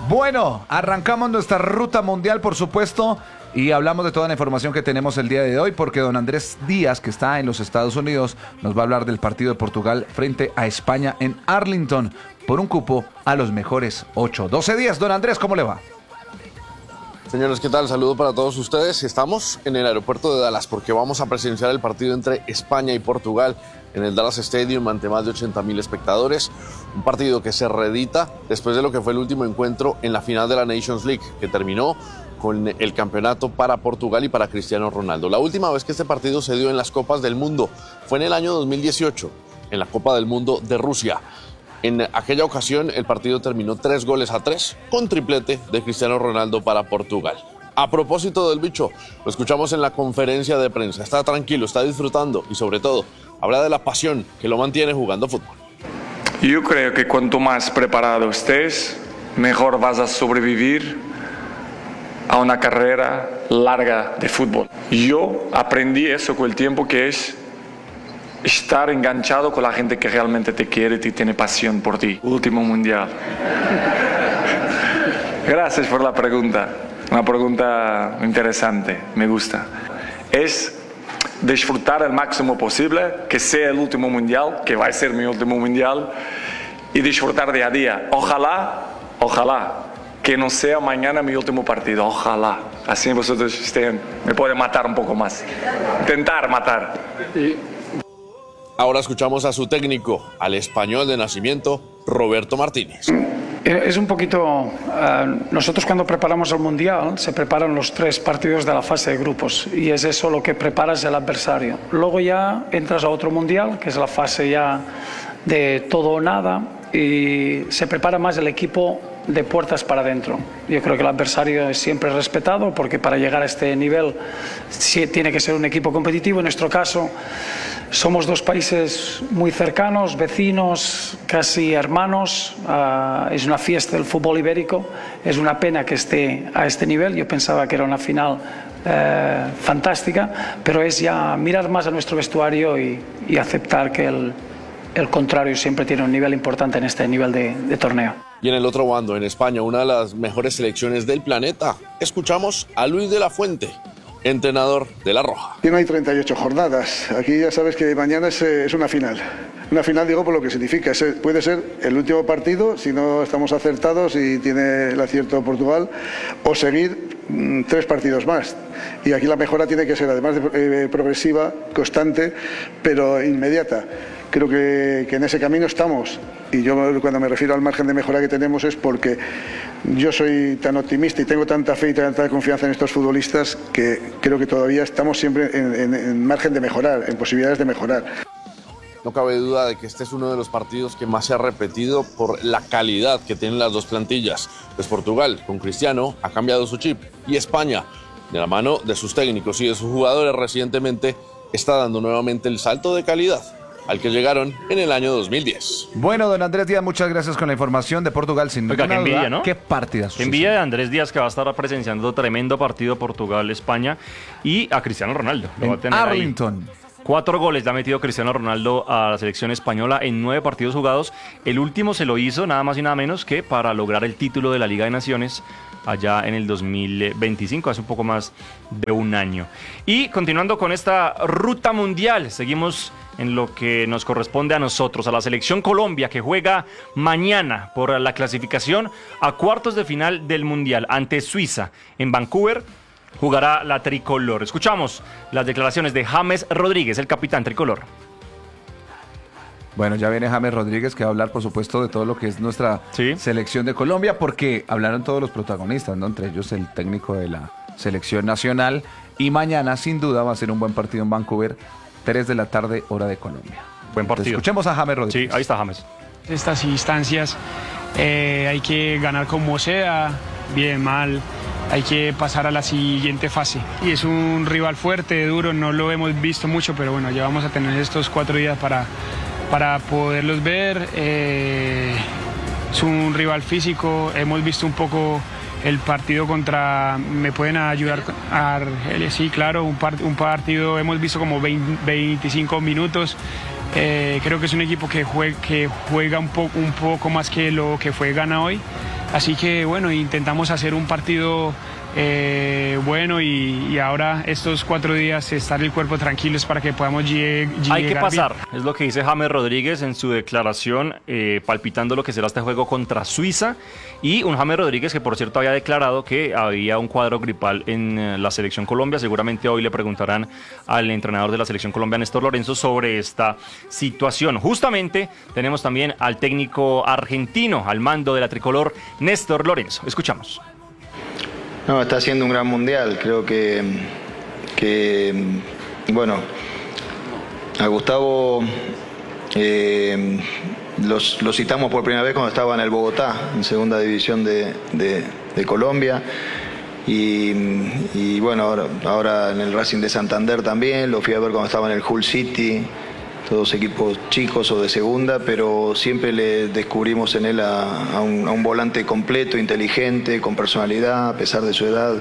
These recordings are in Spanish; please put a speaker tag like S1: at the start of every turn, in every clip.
S1: Bueno, arrancamos nuestra ruta mundial, por supuesto, y hablamos de toda la información que tenemos el día de hoy, porque don Andrés Díaz, que está en los Estados Unidos, nos va a hablar del partido de Portugal frente a España en Arlington, por un cupo a los mejores 8. 12 días, don Andrés, ¿cómo le va?
S2: Señores, ¿qué tal? Saludo para todos ustedes. Estamos en el aeropuerto de Dallas porque vamos a presenciar el partido entre España y Portugal en el Dallas Stadium ante más de 80,000 espectadores. Un partido que se reedita después de lo que fue el último encuentro en la final de la Nations League, que terminó con el campeonato para Portugal y para Cristiano Ronaldo. La última vez que este partido se dio en las Copas del Mundo fue en el año 2018, en la Copa del Mundo de Rusia. En aquella ocasión el partido terminó 3-3 con triplete de Cristiano Ronaldo para Portugal. A propósito del bicho, lo escuchamos en la conferencia de prensa. Está tranquilo, está disfrutando y sobre todo habla de la pasión que lo mantiene jugando fútbol.
S3: Yo creo que cuanto más preparado estés, mejor vas a sobrevivir a una carrera larga de fútbol. Yo aprendí eso con el tiempo, que es estar enganchado con la gente que realmente te quiere y tiene pasión por ti. Último mundial. Gracias por la pregunta. Una pregunta interesante, me gusta. Es disfrutar al máximo posible, que sea el último mundial, que va a ser mi último mundial, y disfrutar día a día. Ojalá, que no sea mañana mi último partido. Ojalá. Así vosotros me pueden matar un poco más. Intentar matar.
S2: Ahora escuchamos a su técnico, al español de nacimiento, Roberto Martínez.
S4: Es un poquito, nosotros cuando preparamos el Mundial se preparan los 3 partidos de la fase de grupos y es eso lo que preparas el adversario. Luego ya entras a otro Mundial, que es la fase ya de todo o nada, y se prepara más el equipo de puertas para adentro. Yo creo que el adversario es siempre respetado, porque para llegar a este nivel sí tiene que ser un equipo competitivo. En nuestro caso somos 2 países muy cercanos, vecinos, casi hermanos. Es una fiesta del fútbol ibérico. Es una pena que esté a este nivel. Yo pensaba que era una final fantástica, pero es ya mirar más a nuestro vestuario y aceptar que el contrario siempre tiene un nivel importante en este nivel de torneo.
S2: Y en el otro bando, en España, una de las mejores selecciones del planeta, escuchamos a Luis de la Fuente, entrenador de La Roja.
S5: Y no hay 38 jornadas. Aquí ya sabes que mañana es una final. Una final, digo, por lo que significa. Puede ser el último partido, si no estamos acertados y tiene el acierto Portugal, o seguir 3 partidos más. Y aquí la mejora tiene que ser, además de progresiva, constante, pero inmediata. Creo que en ese camino estamos. Y yo cuando me refiero al margen de mejora que tenemos es porque yo soy tan optimista y tengo tanta fe y tanta confianza en estos futbolistas que creo que todavía estamos siempre en margen de mejorar, en posibilidades de mejorar.
S2: No cabe duda de que este es uno de los partidos que más se ha repetido por la calidad que tienen las 2 plantillas. Pues Portugal, con Cristiano, ha cambiado su chip. Y España, de la mano de sus técnicos y de sus jugadores recientemente, está dando nuevamente el salto de calidad al que llegaron en el año 2010.
S1: Bueno, don Andrés Díaz, muchas gracias con la información de Portugal. Sin
S6: Oiga, qué envidia, ¿no?
S1: Qué partidas.
S6: Qué envidia de Andrés Díaz, que va a estar presenciando tremendo partido Portugal-España, y a Cristiano Ronaldo. Lo va a tener
S1: Arlington.
S6: Ahí. 4 goles le ha metido Cristiano Ronaldo a la selección española en 9 partidos jugados. El último se lo hizo nada más y nada menos que para lograr el título de la Liga de Naciones allá en el 2025, hace un poco más de un año. Y continuando con esta ruta mundial, seguimos en lo que nos corresponde a nosotros, a la selección Colombia, que juega mañana por la clasificación a cuartos de final del Mundial ante Suiza en Vancouver. Jugará la tricolor. Escuchamos las declaraciones de James Rodríguez, el capitán tricolor.
S1: Bueno, ya viene James Rodríguez, que va a hablar, por supuesto, de todo lo que es nuestra selección de Colombia, porque hablaron todos los protagonistas, ¿no? Entre ellos el técnico de la selección nacional. Y mañana, sin duda, va a ser un buen partido en Vancouver, 3 de la tarde, hora de Colombia.
S6: Buen partido.
S1: Entonces, escuchemos a James Rodríguez.
S6: Sí, ahí está James.
S7: Estas instancias hay que ganar como sea, bien, mal. Hay que pasar a la siguiente fase. Y es un rival fuerte, duro, no lo hemos visto mucho, pero bueno, ya vamos a tener estos 4 días para poderlos ver. Es un rival físico, hemos visto un poco el partido contra, me pueden ayudar a Argelia, sí, claro, un partido hemos visto como 25 minutos. Creo que es un equipo que juega un poco más que lo que fue Ghana hoy. Así que bueno, intentamos hacer un partido bueno y ahora estos 4 días estar el cuerpo tranquilo es para que podamos llegar.
S6: Hay que pasar, es lo que dice James Rodríguez en su declaración, palpitando lo que será este juego contra Suiza. Y un James Rodríguez que, por cierto, había declarado que había un cuadro gripal en la selección Colombia. Seguramente hoy le preguntarán al entrenador de la selección Colombia, Néstor Lorenzo, sobre esta situación. Justamente tenemos también al técnico argentino al mando de la tricolor, Néstor Lorenzo. Escuchamos.
S8: No, está haciendo un gran mundial. Creo que bueno, a Gustavo lo citamos por primera vez cuando estaba en el Bogotá, en segunda división de Colombia. Y bueno, ahora en el Racing de Santander también, lo fui a ver cuando estaba en el Hull City, todos equipos chicos o de segunda, pero siempre le descubrimos en él a un volante completo, inteligente, con personalidad, a pesar de su edad.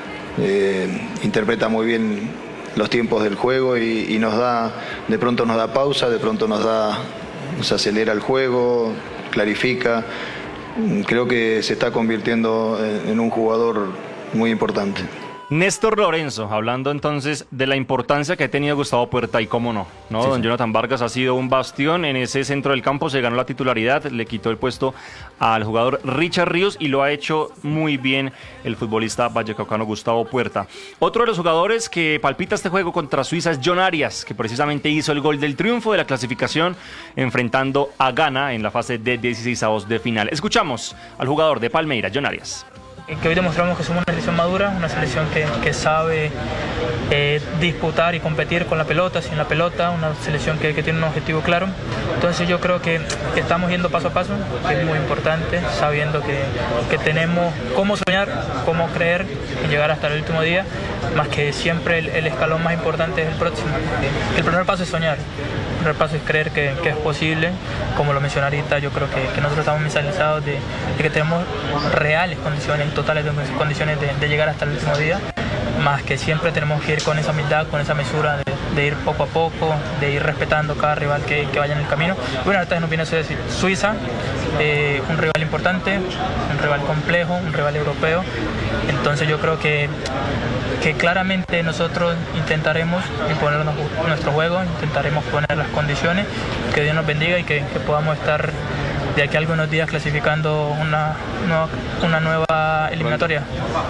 S8: Interpreta muy bien los tiempos del juego y de pronto nos da pausa, de pronto nos acelera el juego, clarifica. Creo que se está convirtiendo en un jugador muy importante.
S6: Néstor Lorenzo, hablando entonces de la importancia que ha tenido Gustavo Puerta y cómo no,
S1: Sí,
S6: Don
S1: sí.
S6: Jonathan Vargas ha sido un bastión en ese centro del campo, se ganó la titularidad, le quitó el puesto al jugador Richard Ríos y lo ha hecho muy bien el futbolista vallecaucano Gustavo Puerta. Otro de los jugadores que palpita este juego contra Suiza es John Arias, que precisamente hizo el gol del triunfo de la clasificación enfrentando a Ghana en la fase de 16avos de final. Escuchamos al jugador de Palmeiras, John Arias.
S9: Que hoy demostramos que somos una selección madura, una selección que sabe disputar y competir con la pelota, sin la pelota, una selección que tiene un objetivo claro. Entonces yo creo que estamos yendo paso a paso, que es muy importante, sabiendo que tenemos cómo soñar, cómo creer en llegar hasta el último día, más que siempre el escalón más importante es el próximo. El primer paso es soñar. El primer paso es creer que es posible. Como lo mencioné ahorita, yo creo que nosotros estamos mentalizados de que tenemos reales condiciones, totales condiciones de llegar hasta el último día, más que siempre tenemos que ir con esa humildad, con esa mesura de ir poco a poco, de ir respetando cada rival que vaya en el camino. Bueno, ahorita nos viene Suiza, un rival importante, un rival complejo, un rival europeo. Entonces yo creo que claramente nosotros intentaremos imponer nuestro juego, intentaremos poner las condiciones, que Dios nos bendiga y que podamos estar de aquí a algunos días clasificando una nueva eliminatoria.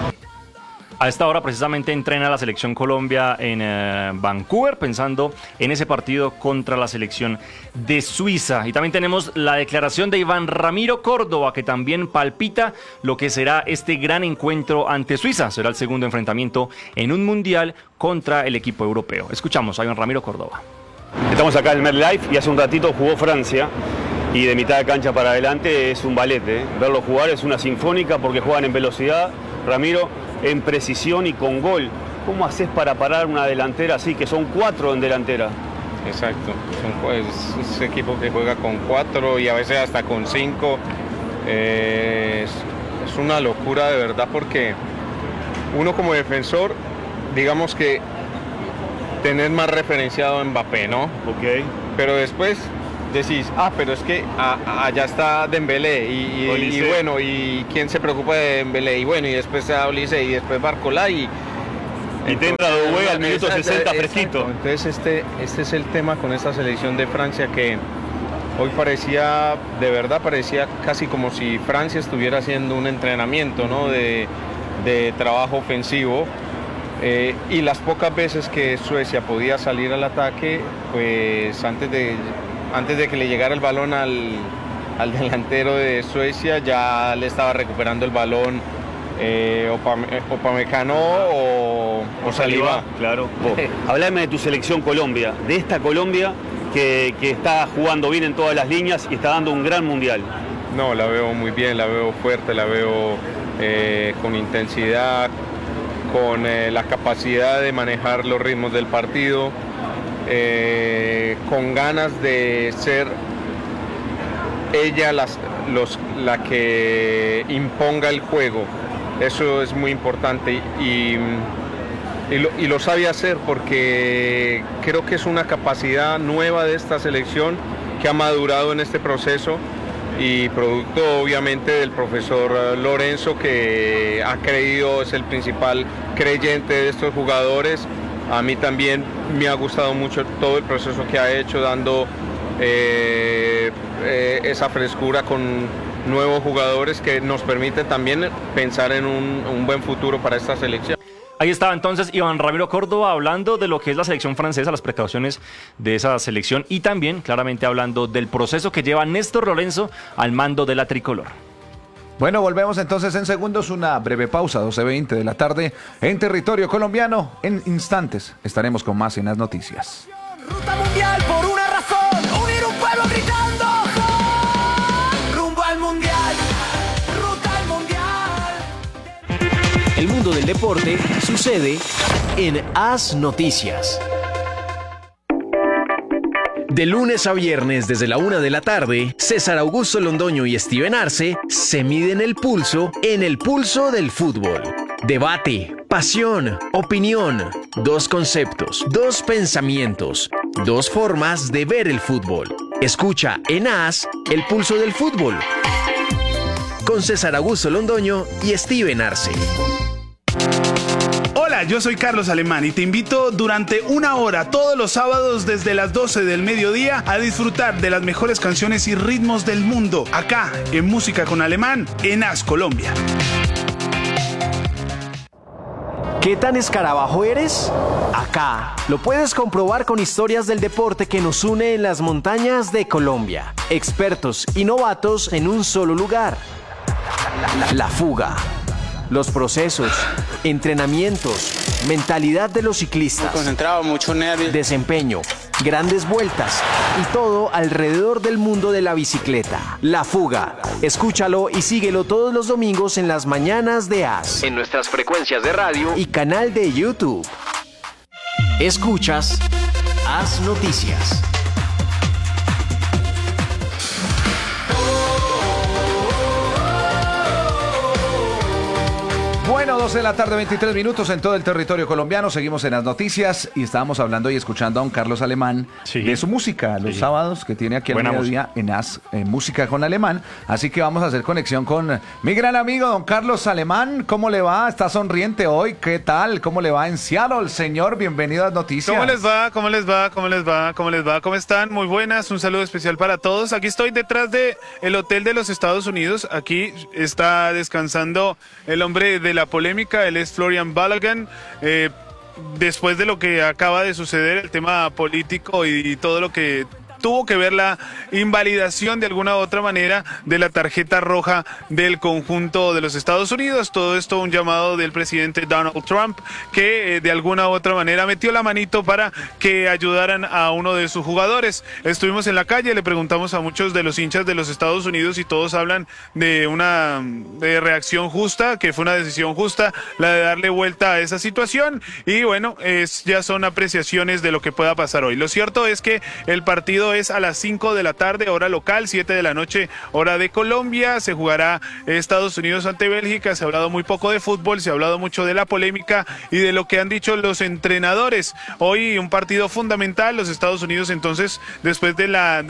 S6: A esta hora precisamente entrena la selección Colombia en Vancouver, pensando en ese partido contra la selección de Suiza. Y también tenemos la declaración de Iván Ramiro Córdoba, que también palpita lo que será este gran encuentro ante Suiza. Será el segundo enfrentamiento en un mundial contra el equipo europeo. Escuchamos a Iván Ramiro Córdoba.
S10: Estamos acá en el MetLife y hace un ratito jugó Francia. Y de mitad de cancha para adelante es un ballet, ¿eh? Verlos jugar es una sinfónica porque juegan en velocidad, Ramiro, en precisión y con gol. ¿Cómo haces para parar una delantera así, que son 4 en delantera?
S11: Exacto, es un equipo que juega con 4 y a veces hasta con 5. Es una locura de verdad porque uno como defensor, digamos que tener más referenciado a Mbappé, ¿no?
S10: Ok.
S11: Pero después decís, pero es que allá está Dembélé y bueno, y quién se preocupa de Dembélé, y bueno, y después está Olise y después Barcola y
S10: te entra Doué al minuto 60 fresquito.
S11: Entonces este es el tema con esta selección de Francia, que hoy parecía casi como si Francia estuviera haciendo un entrenamiento, ¿no? de trabajo ofensivo. Y las pocas veces que Suecia podía salir al ataque, pues antes de que le llegara el balón al delantero de Suecia, ya le estaba recuperando el balón Upamecano o Saliba.
S10: Claro. Hablame de tu selección Colombia, de esta Colombia que está jugando bien en todas las líneas y está dando un gran mundial.
S11: No, la veo muy bien, la veo fuerte, la veo con intensidad, con la capacidad de manejar los ritmos del partido, con ganas de ser ella la que imponga el juego. Eso es muy importante y lo sabe hacer, porque creo que es una capacidad nueva de esta selección que ha madurado en este proceso, y producto obviamente del profesor Lorenzo, que ha creído, es el principal creyente de estos jugadores. A mí también me ha gustado mucho todo el proceso que ha hecho, dando esa frescura con nuevos jugadores que nos permiten también pensar en un buen futuro para esta selección.
S6: Ahí estaba entonces Iván Ramiro Córdoba hablando de lo que es la selección francesa, las precauciones de esa selección y también claramente hablando del proceso que lleva Néstor Lorenzo al mando de la tricolor.
S1: Bueno, volvemos entonces en segundos, una breve pausa, 12:20 de la tarde en territorio colombiano. En instantes estaremos con más en las noticias.
S12: Ruta mundial por una razón, unir un pueblo gritando rumbo al mundial, ruta al mundial.
S13: El mundo del deporte sucede en As Noticias. De lunes a viernes desde la 1 de la tarde, César Augusto Londoño y Steven Arce se miden el pulso en el pulso del fútbol. Debate, pasión, opinión, dos conceptos, dos pensamientos, dos formas de ver el fútbol. Escucha en As el pulso del fútbol con César Augusto Londoño y Steven Arce.
S14: Hola, yo soy Carlos Alemán y te invito durante una hora todos los sábados desde las 12 del mediodía a disfrutar de las mejores canciones y ritmos del mundo, acá en Música con Alemán, en As Colombia.
S13: ¿Qué tan escarabajo eres? Acá lo puedes comprobar con historias del deporte que nos une en las montañas de Colombia. Expertos y novatos en un solo lugar. La fuga. Los procesos, entrenamientos, mentalidad de los ciclistas.
S15: Concentrado, mucho nervio.
S13: Desempeño, grandes vueltas y todo alrededor del mundo de la bicicleta. La fuga. Escúchalo y síguelo todos los domingos en las mañanas de As. En nuestras frecuencias de radio y canal de YouTube. Escuchas As Noticias.
S1: Bueno, 12 de la tarde, 23 minutos en todo el territorio colombiano. Seguimos en las noticias y estábamos hablando y escuchando a don Carlos Alemán de su música, los sábados que tiene aquí al mediodía en As Música con Alemán. Así que vamos a hacer conexión con mi gran amigo don Carlos Alemán. ¿Cómo le va? Está sonriente hoy. ¿Qué tal? ¿Cómo le va en Seattle, señor? Bienvenido a las noticias.
S16: ¿Cómo les va? ¿Cómo les va? ¿Cómo les va? ¿Cómo les va? ¿Cómo están? Muy buenas. Un saludo especial para todos. Aquí estoy detrás de el hotel de los Estados Unidos. Aquí está descansando el hombre de la polémica, él es Florian Balogun. Después de lo que acaba de suceder, el tema político y todo lo que tuvo que ver la invalidación de alguna u otra manera de la tarjeta roja del conjunto de los Estados Unidos. Todo esto un llamado del presidente Donald Trump, que de alguna u otra manera metió la manito para que ayudaran a uno de sus jugadores. Estuvimos en la calle, le preguntamos a muchos de los hinchas de los Estados Unidos y todos hablan de una reacción justa, que fue una decisión justa la de darle vuelta a esa situación. Y bueno, ya son apreciaciones de lo que pueda pasar hoy. Lo cierto es que el partido es a las 5 de la tarde, hora local, 7 de la noche, hora de Colombia. Se jugará Estados Unidos ante Bélgica. Se ha hablado muy poco de fútbol, se ha hablado mucho de la polémica y de lo que han dicho los entrenadores. Hoy un partido fundamental. Los Estados Unidos entonces, después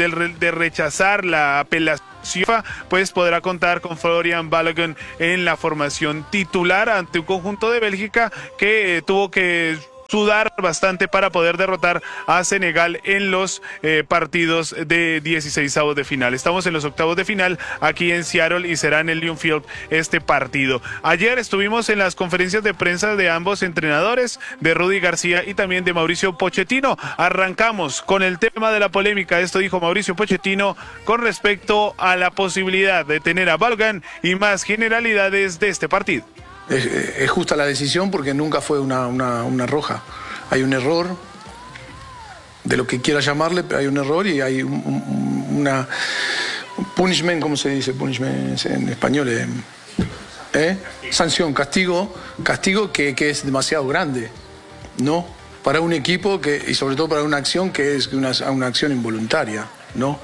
S16: de rechazar la apelación, pues podrá contar con Florian Balogun en la formación titular ante un conjunto de Bélgica que tuvo que sudar bastante para poder derrotar a Senegal en los partidos de 16avos de final. Estamos en los octavos de final aquí en Seattle y será en el Learfield Field este partido. Ayer estuvimos en las conferencias de prensa de ambos entrenadores, de Rudy García y también de Mauricio Pochettino. Arrancamos con el tema de la polémica. Esto dijo Mauricio Pochettino con respecto a la posibilidad de tener a Balogun y más generalidades de este partido.
S17: Es justa la decisión porque nunca fue una roja. Hay un error, de lo que quiera llamarle, pero hay un error y hay una punishment, ¿cómo se dice? Punishment en español. Sanción, castigo que es demasiado grande, ¿no? Para un equipo y sobre todo para una acción que es una acción involuntaria, ¿no?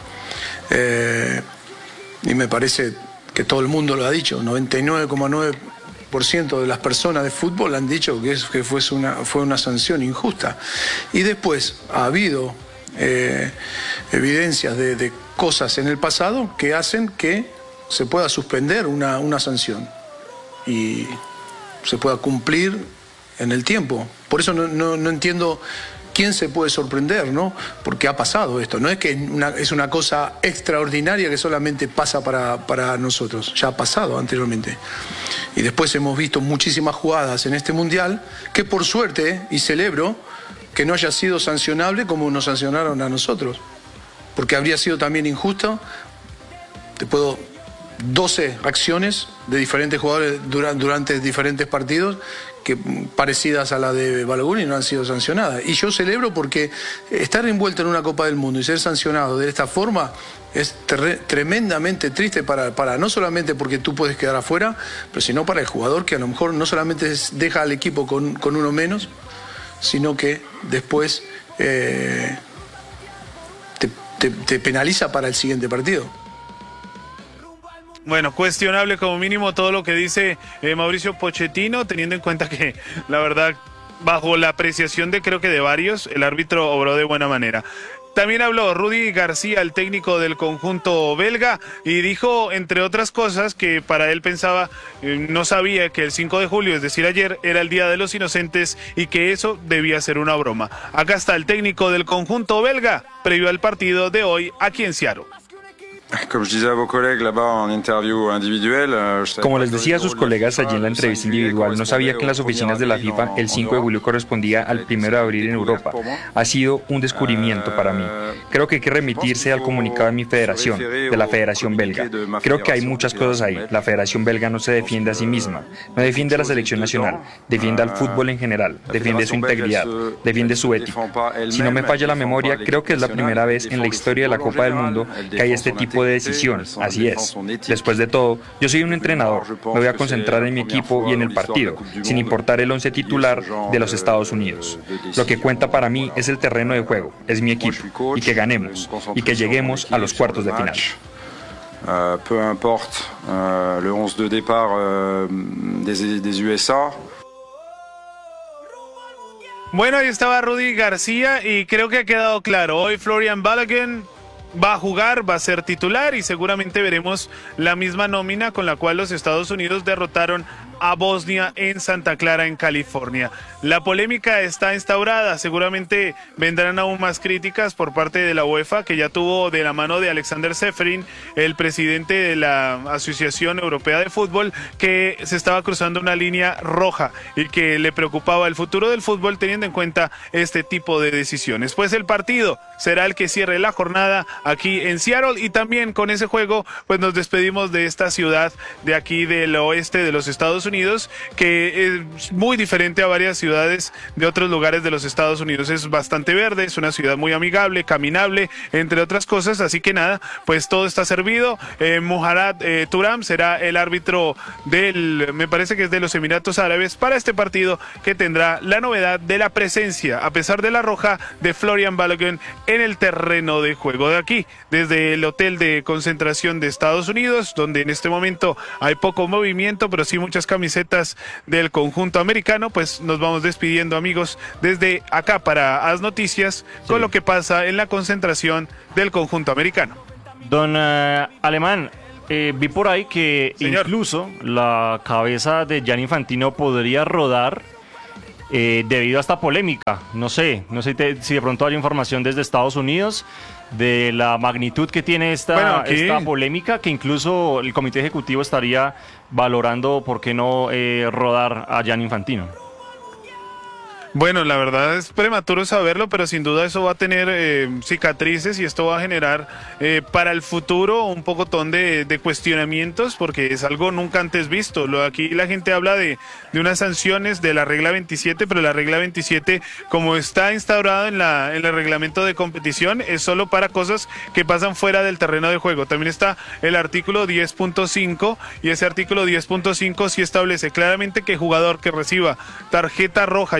S17: Y me parece que todo el mundo lo ha dicho, 99,9% de las personas de fútbol han dicho que fue una sanción injusta. Y después ha habido evidencias de cosas en el pasado que hacen que se pueda suspender una sanción y se pueda cumplir en el tiempo. Por eso no entiendo quién se puede sorprender, ¿no? Porque ha pasado esto. No es que es una cosa extraordinaria que solamente pasa para nosotros. Ya ha pasado anteriormente. Y después hemos visto muchísimas jugadas en este Mundial que por suerte, y celebro, que no haya sido sancionable como nos sancionaron a nosotros. Porque habría sido también injusto. 12 acciones de diferentes jugadores durante diferentes partidos que parecidas a la de Balogun y no han sido sancionadas. Y yo celebro porque estar envuelto en una Copa del Mundo y ser sancionado de esta forma es tremendamente triste para no solamente porque tú puedes quedar afuera, pero sino para el jugador que a lo mejor no solamente deja al equipo con uno menos, sino que después te penaliza para el siguiente partido.
S16: Bueno, cuestionable como mínimo todo lo que dice Mauricio Pochettino, teniendo en cuenta que la verdad, bajo la apreciación creo que de varios, el árbitro obró de buena manera. También habló Rudy García, el técnico del conjunto belga, y dijo, entre otras cosas, que para él pensaba, no sabía que el 5 de julio, es decir, ayer, era el Día de los Inocentes y que eso debía ser una broma. Acá está el técnico del conjunto belga, previo al partido de hoy aquí en Seattle.
S15: Como les decía a sus colegas allí en la entrevista individual, no sabía que en las oficinas de la FIFA el 5 de julio correspondía al 1 de abril en Europa. Ha sido un descubrimiento para mí. Creo que hay que remitirse al comunicado de mi federación, de la Federación Belga. Creo que hay muchas cosas ahí. La Federación Belga no se defiende a sí misma, no defiende a la selección nacional, defiende al fútbol en general, defiende su integridad, defiende su ética. Si no me falla la memoria, creo que es la primera vez en la historia de la Copa del Mundo que hay este tipo de decisión. Así es. Después de todo, yo soy un entrenador. Me voy a concentrar en mi equipo y en el partido, sin importar el 11 titular de los Estados Unidos. Lo que cuenta para mí es el terreno de juego, es mi equipo, y que ganemos, y que lleguemos a los cuartos de final.
S18: Peu importe le 11 de départ des USA.
S16: Bueno, ahí estaba Rudy García y creo que ha quedado claro. Hoy Florian Balogun va a jugar, va a ser titular y seguramente veremos la misma nómina con la cual los Estados Unidos derrotaron a Bosnia en Santa Clara, en California. La polémica está instaurada, seguramente vendrán aún más críticas por parte de la UEFA, que ya tuvo de la mano de Alexander Čeferin, el presidente de la Asociación Europea de Fútbol, que se estaba cruzando una línea roja y que le preocupaba el futuro del fútbol teniendo en cuenta este tipo de decisiones. Pues el partido será el que cierre la jornada aquí en Seattle y también con ese juego pues nos despedimos de esta ciudad de aquí del oeste de los Estados Unidos, que es muy diferente a varias ciudades de otros lugares de los Estados Unidos. Es bastante verde, es una ciudad muy amigable, caminable, entre otras cosas, así que nada, pues todo está servido. Muharrem Thuram será el árbitro me parece que es de los Emiratos Árabes, para este partido que tendrá la novedad de la presencia, a pesar de la roja, de Florian Balogun en el terreno de juego de aquí, desde el hotel de concentración de Estados Unidos, donde en este momento hay poco movimiento, pero sí muchas camisetas del conjunto americano. Pues nos vamos despidiendo, amigos, desde acá para As Noticias, con lo que pasa en la concentración del conjunto americano.
S6: Don Alemán, vi por ahí que incluso la cabeza de Gianni Infantino podría rodar debido a esta polémica. No sé si de pronto hay información desde Estados Unidos de la magnitud que tiene esta polémica, que incluso el comité ejecutivo estaría valorando por qué no rodar a Gianni Infantino.
S16: Bueno, la verdad es prematuro saberlo, pero sin duda eso va a tener cicatrices y esto va a generar para el futuro un pocotón de cuestionamientos, porque es algo nunca antes visto. Aquí la gente habla de unas sanciones de la regla 27, pero la regla 27, como está instaurada en el reglamento de competición, es solo para cosas que pasan fuera del terreno de juego. También está el artículo 10.5 y ese artículo 10.5 sí establece claramente que el jugador que reciba tarjeta roja, ya sea por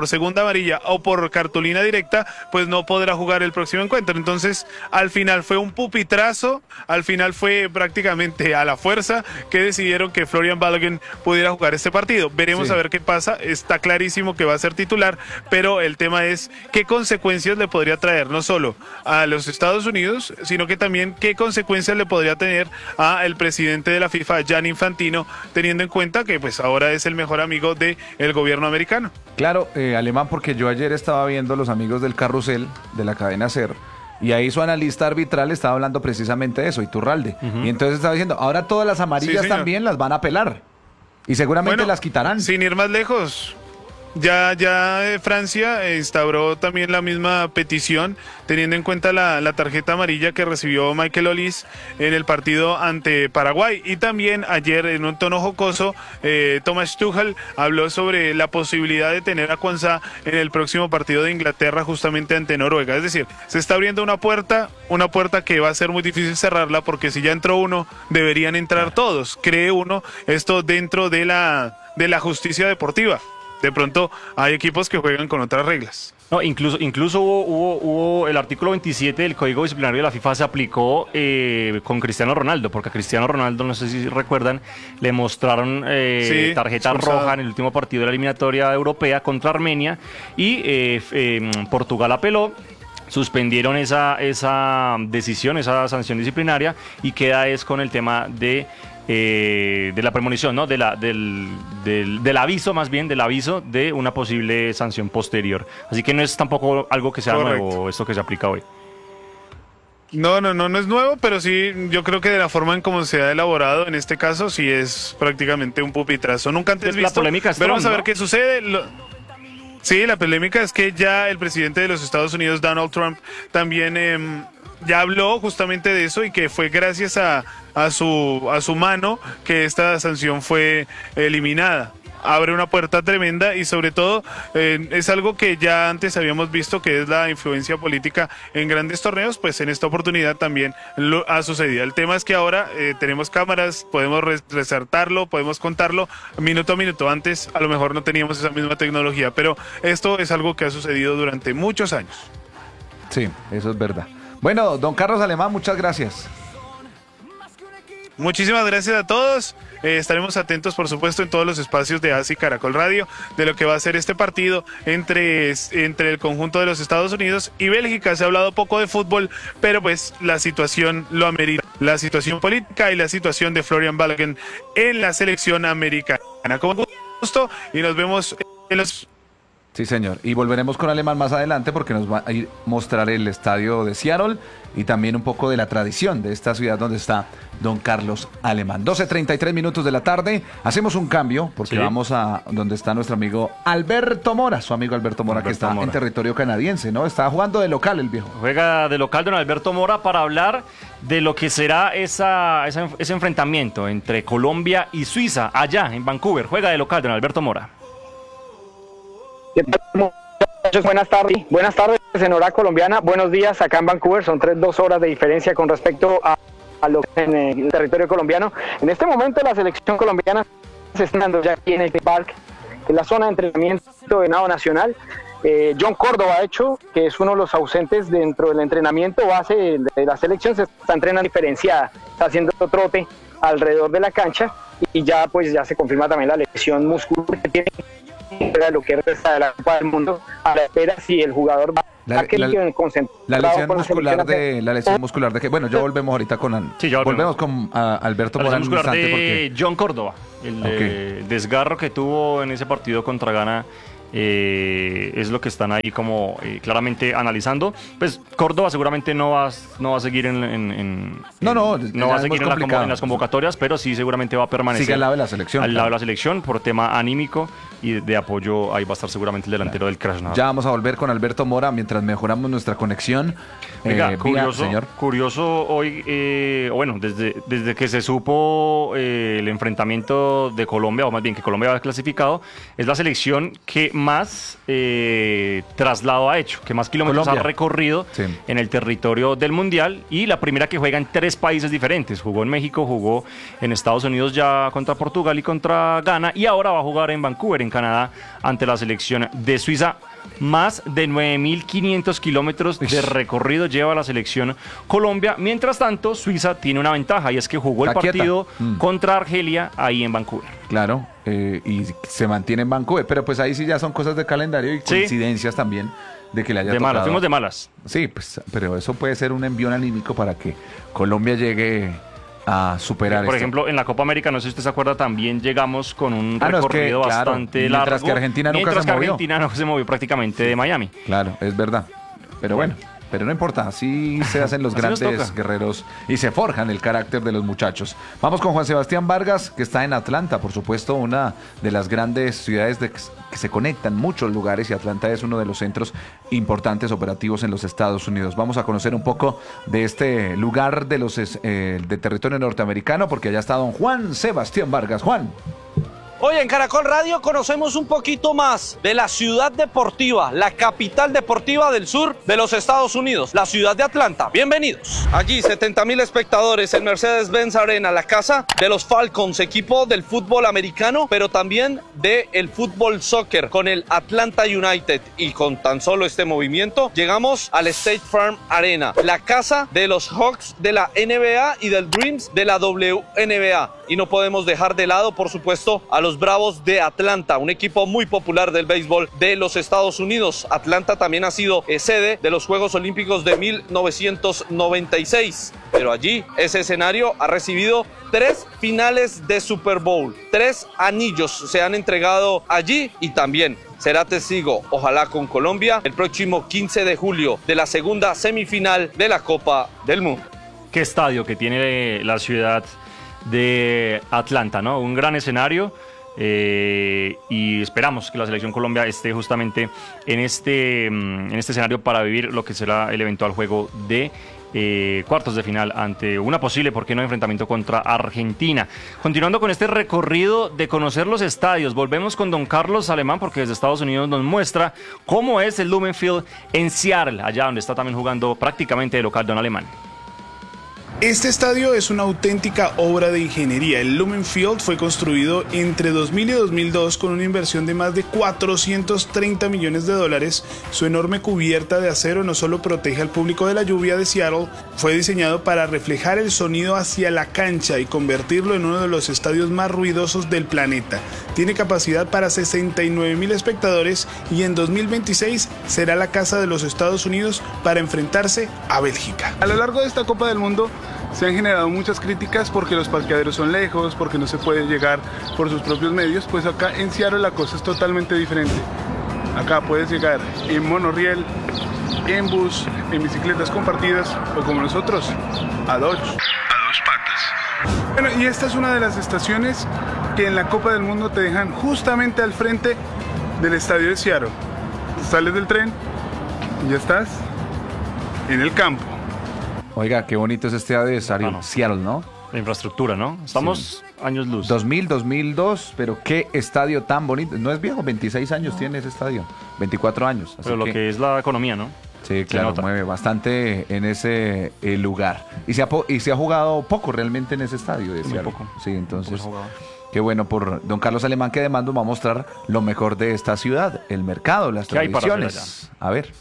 S16: por segunda amarilla o por cartulina directa, pues no podrá jugar el próximo encuentro. Entonces, al final fue un pupitrazo, al final fue prácticamente a la fuerza que decidieron que Florian Balogun pudiera jugar este partido. Veremos a ver qué pasa. Está clarísimo que va a ser titular, pero el tema es qué consecuencias le podría traer no solo a los Estados Unidos, sino que también qué consecuencias le podría tener a el presidente de la FIFA, Gianni Infantino, teniendo en cuenta que pues ahora es el mejor amigo del gobierno americano.
S1: Claro, Alemán, porque yo ayer estaba viendo Los Amigos del Carrusel de la cadena SER, y ahí su analista arbitral estaba hablando precisamente de eso, Iturralde. Y entonces estaba diciendo, ahora todas las amarillas también las van a apelar. Y seguramente las quitarán.
S16: Sin ir más lejos, ya Francia instauró también la misma petición, teniendo en cuenta la tarjeta amarilla que recibió Michael Olise en el partido ante Paraguay. Y también ayer, en un tono jocoso, Thomas Tuchel habló sobre la posibilidad de tener a Quansah en el próximo partido de Inglaterra, justamente ante Noruega. Es decir, se está abriendo una puerta que va a ser muy difícil cerrarla, porque si ya entró uno, deberían entrar todos. Cree uno esto dentro de la justicia deportiva. De pronto hay equipos que juegan con otras reglas.
S6: No, incluso hubo el artículo 27 del Código Disciplinario de la FIFA se aplicó con Cristiano Ronaldo, porque a Cristiano Ronaldo, no sé si recuerdan, le mostraron tarjeta roja en el último partido de la eliminatoria europea contra Armenia, y Portugal apeló. Suspendieron esa decisión, esa sanción disciplinaria, y queda con el tema de la premonición, ¿no? Del aviso, más bien, del aviso de una posible sanción posterior. Así que no es tampoco algo que sea nuevo esto que se aplica hoy.
S16: No es nuevo, pero sí, yo creo que de la forma en cómo se ha elaborado, en este caso, sí es prácticamente un pupitrazo. Nunca antes visto.
S6: La polémica es
S16: Pero vamos a ver
S6: ¿no?
S16: qué sucede. Sí, la polémica es que ya el presidente de los Estados Unidos, Donald Trump, también ya habló justamente de eso, y que fue gracias a su mano que esta sanción fue eliminada. Abre una puerta tremenda, y sobre todo es algo que ya antes habíamos visto, que es la influencia política en grandes torneos. Pues en esta oportunidad también lo ha sucedido. El tema es que ahora tenemos cámaras, podemos resaltarlo, podemos contarlo minuto a minuto. Antes a lo mejor no teníamos esa misma tecnología, pero esto es algo que ha sucedido durante muchos años.
S1: Sí, eso es verdad. Bueno, don Carlos Alemán, muchas gracias.
S16: Muchísimas gracias a todos. Estaremos atentos, por supuesto, en todos los espacios de ASI Caracol Radio, de lo que va a ser este partido entre el conjunto de los Estados Unidos y Bélgica. Se ha hablado poco de fútbol, pero pues la situación lo amerita. La situación política y la situación de Florian Balogun en la selección americana. Con gusto, y nos vemos en los...
S1: Sí, señor. Y volveremos con Alemán más adelante, porque nos va a ir mostrar el estadio de Seattle y también un poco de la tradición de esta ciudad donde está don Carlos Alemán. 12:33 minutos de la tarde. Hacemos un cambio porque vamos a donde está nuestro amigo Alberto Mora, su amigo Alberto Mora, que está en territorio canadiense, ¿no? Está jugando de local el viejo.
S6: Juega de local don Alberto Mora para hablar de lo que será ese enfrentamiento entre Colombia y Suiza allá en Vancouver. Juega de local don Alberto Mora.
S19: ¿Qué tal, muchachos? Buenas tardes en hora colombiana, buenos días acá en Vancouver, son 2 horas de diferencia con respecto a lo que en el territorio colombiano. En este momento la selección colombiana se está dando ya aquí en el parque, en la zona de entrenamiento de Nado Nacional. John Córdoba, de hecho, que es uno de los ausentes dentro del entrenamiento base de la selección, se está entrenando diferenciada, está haciendo trote alrededor de la cancha, y ya se confirma también la lesión muscular que tiene lo que resta de la Copa del Mundo, a la espera si el jugador va a quedar concentrado.
S1: La lesión muscular de que, bueno, yo volvemos ahorita con volvemos con Alberto Mora en un instante,
S6: de
S1: porque
S6: John Córdoba, el desgarro que tuvo en ese partido contra Ghana. Es lo que están ahí como claramente analizando. Pues Córdoba seguramente no va a seguir en las convocatorias, pero sí seguramente va a permanecer.
S1: Sigue al lado de la selección.
S6: Al lado de la selección por tema anímico y de apoyo. Ahí va a estar seguramente el delantero del Krasnodar.
S1: Ya vamos a volver con Alberto Mora mientras mejoramos nuestra conexión.
S6: Oiga, curioso hoy, desde que se supo el enfrentamiento de Colombia, o más bien que Colombia va clasificado, es la selección que más traslado ha hecho, que más kilómetros
S1: Colombia
S6: ha recorrido en el territorio del Mundial, y la primera que juega en 3 países diferentes. Jugó en México, jugó en Estados Unidos ya contra Portugal y contra Ghana, y ahora va a jugar en Vancouver, en Canadá, ante la selección de Suiza. Más de 9.500 kilómetros de recorrido lleva la selección Colombia. Mientras tanto, Suiza tiene una ventaja, y es que jugó el partido contra Argelia ahí en Vancouver.
S1: Claro, y se mantiene en Vancouver, pero pues ahí sí ya son cosas de calendario y coincidencias también de que le haya tocado.
S6: Fuimos de malas.
S1: Sí, pues, pero eso puede ser un envión anímico para que Colombia llegue a superar
S6: Por
S1: esto.
S6: ejemplo, en la Copa América, no sé si usted se acuerda, también llegamos con un recorrido bastante largo.
S1: Mientras que Argentina nunca se movió.
S6: Argentina no se movió prácticamente de Miami.
S1: Claro, es verdad. Pero bueno, pero no importa, así se hacen los grandes guerreros y se forjan el carácter de los muchachos. Vamos con Juan Sebastián Vargas, que está en Atlanta, por supuesto, una de las grandes ciudades que se conectan muchos lugares, y Atlanta es uno de los centros importantes operativos en los Estados Unidos. Vamos a conocer un poco de este lugar de territorio norteamericano, porque allá está don Juan Sebastián Vargas. Juan.
S20: Hoy en Caracol Radio conocemos un poquito más de la ciudad deportiva, la capital deportiva del sur de los Estados Unidos, la ciudad de Atlanta. Bienvenidos. Allí 70,000 espectadores en Mercedes-Benz Arena, la casa de los Falcons, equipo del fútbol americano, pero también del fútbol soccer con el Atlanta United. Y con tan solo este movimiento llegamos al State Farm Arena, la casa de los Hawks de la NBA y del Dreams de la WNBA. Y no podemos dejar de lado, por supuesto, a los Bravos de Atlanta, un equipo muy popular del béisbol de los Estados Unidos. Atlanta también ha sido sede de los Juegos Olímpicos de 1996, pero allí ese escenario ha recibido 3 finales de Super Bowl, 3 anillos se han entregado allí, y también será testigo, ojalá con Colombia, el próximo 15 de julio de la segunda semifinal de la Copa del Mundo.
S6: Qué estadio que tiene la ciudad de Atlanta, ¿no? Un gran escenario. Y esperamos que la selección Colombia esté justamente en este escenario para vivir lo que será el eventual juego de cuartos de final ante una posible, ¿por qué no?, enfrentamiento contra Argentina. Continuando con este recorrido de conocer los estadios, volvemos con don Carlos Alemán, porque desde Estados Unidos nos muestra cómo es el Lumen Field en Seattle, allá donde está también jugando prácticamente de local don Alemán.
S14: Este estadio es una auténtica obra de ingeniería. El Lumen Field fue construido entre 2000 y 2002 con una inversión de más de $430 millones. Su enorme cubierta de acero no solo protege al público de la lluvia de Seattle, fue diseñado para reflejar el sonido hacia la cancha y convertirlo en uno de los estadios más ruidosos del planeta. Tiene capacidad para 69,000 espectadores y en 2026 será la casa de los Estados Unidos para enfrentarse a Bélgica. A lo largo de esta Copa del Mundo se han generado muchas críticas porque los parqueaderos son lejos, porque no se puede llegar por sus propios medios. Pues acá en Seattle la cosa es totalmente diferente. Acá puedes llegar en monorriel, en bus, en bicicletas compartidas o como nosotros, a dos patas. Bueno, y esta es una de las estaciones que en la Copa del Mundo te dejan justamente al frente del estadio de Seattle. Sales del tren y ya estás en el campo.
S1: Oiga, qué bonito es este estadio de Seattle, ¿no?
S6: La infraestructura, ¿no? Estamos años luz.
S1: 2000, 2002, pero qué estadio tan bonito. No es viejo, 26 años tiene ese estadio, 24 años.
S6: Pero lo que es la economía, ¿no?
S1: Sí, claro, mueve bastante en ese lugar. Y se ha jugado poco realmente en ese estadio de Seattle.
S6: Poco.
S1: Sí, entonces, qué bueno por don Carlos Alemán, que además nos va a mostrar lo mejor de esta ciudad, el mercado, las tradiciones. A ver.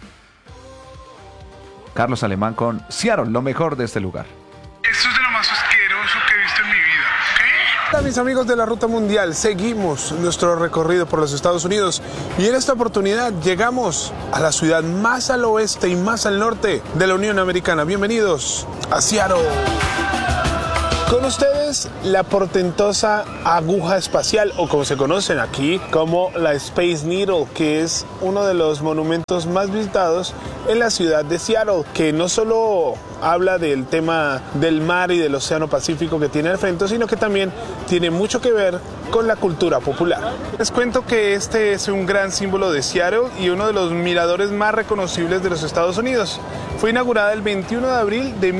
S1: Carlos Alemán con Seattle, lo mejor de este lugar.
S14: Esto es de lo más asqueroso que he visto en mi vida. ¿Qué?
S21: Hola mis amigos de la Ruta Mundial, seguimos nuestro recorrido por los Estados Unidos y en esta oportunidad llegamos a la ciudad más al oeste y más al norte de la Unión Americana. Bienvenidos a Seattle. Con ustedes, la portentosa aguja espacial, o como se conocen aquí, como la Space Needle, que es uno de los monumentos más visitados en la ciudad de Seattle, que no solo habla del tema del mar y del océano Pacífico que tiene al frente, sino que también tiene mucho que ver con la cultura popular. Les cuento que este es un gran símbolo de Seattle y uno de los miradores más reconocibles de los Estados Unidos. Fue inaugurada el 21 de abril de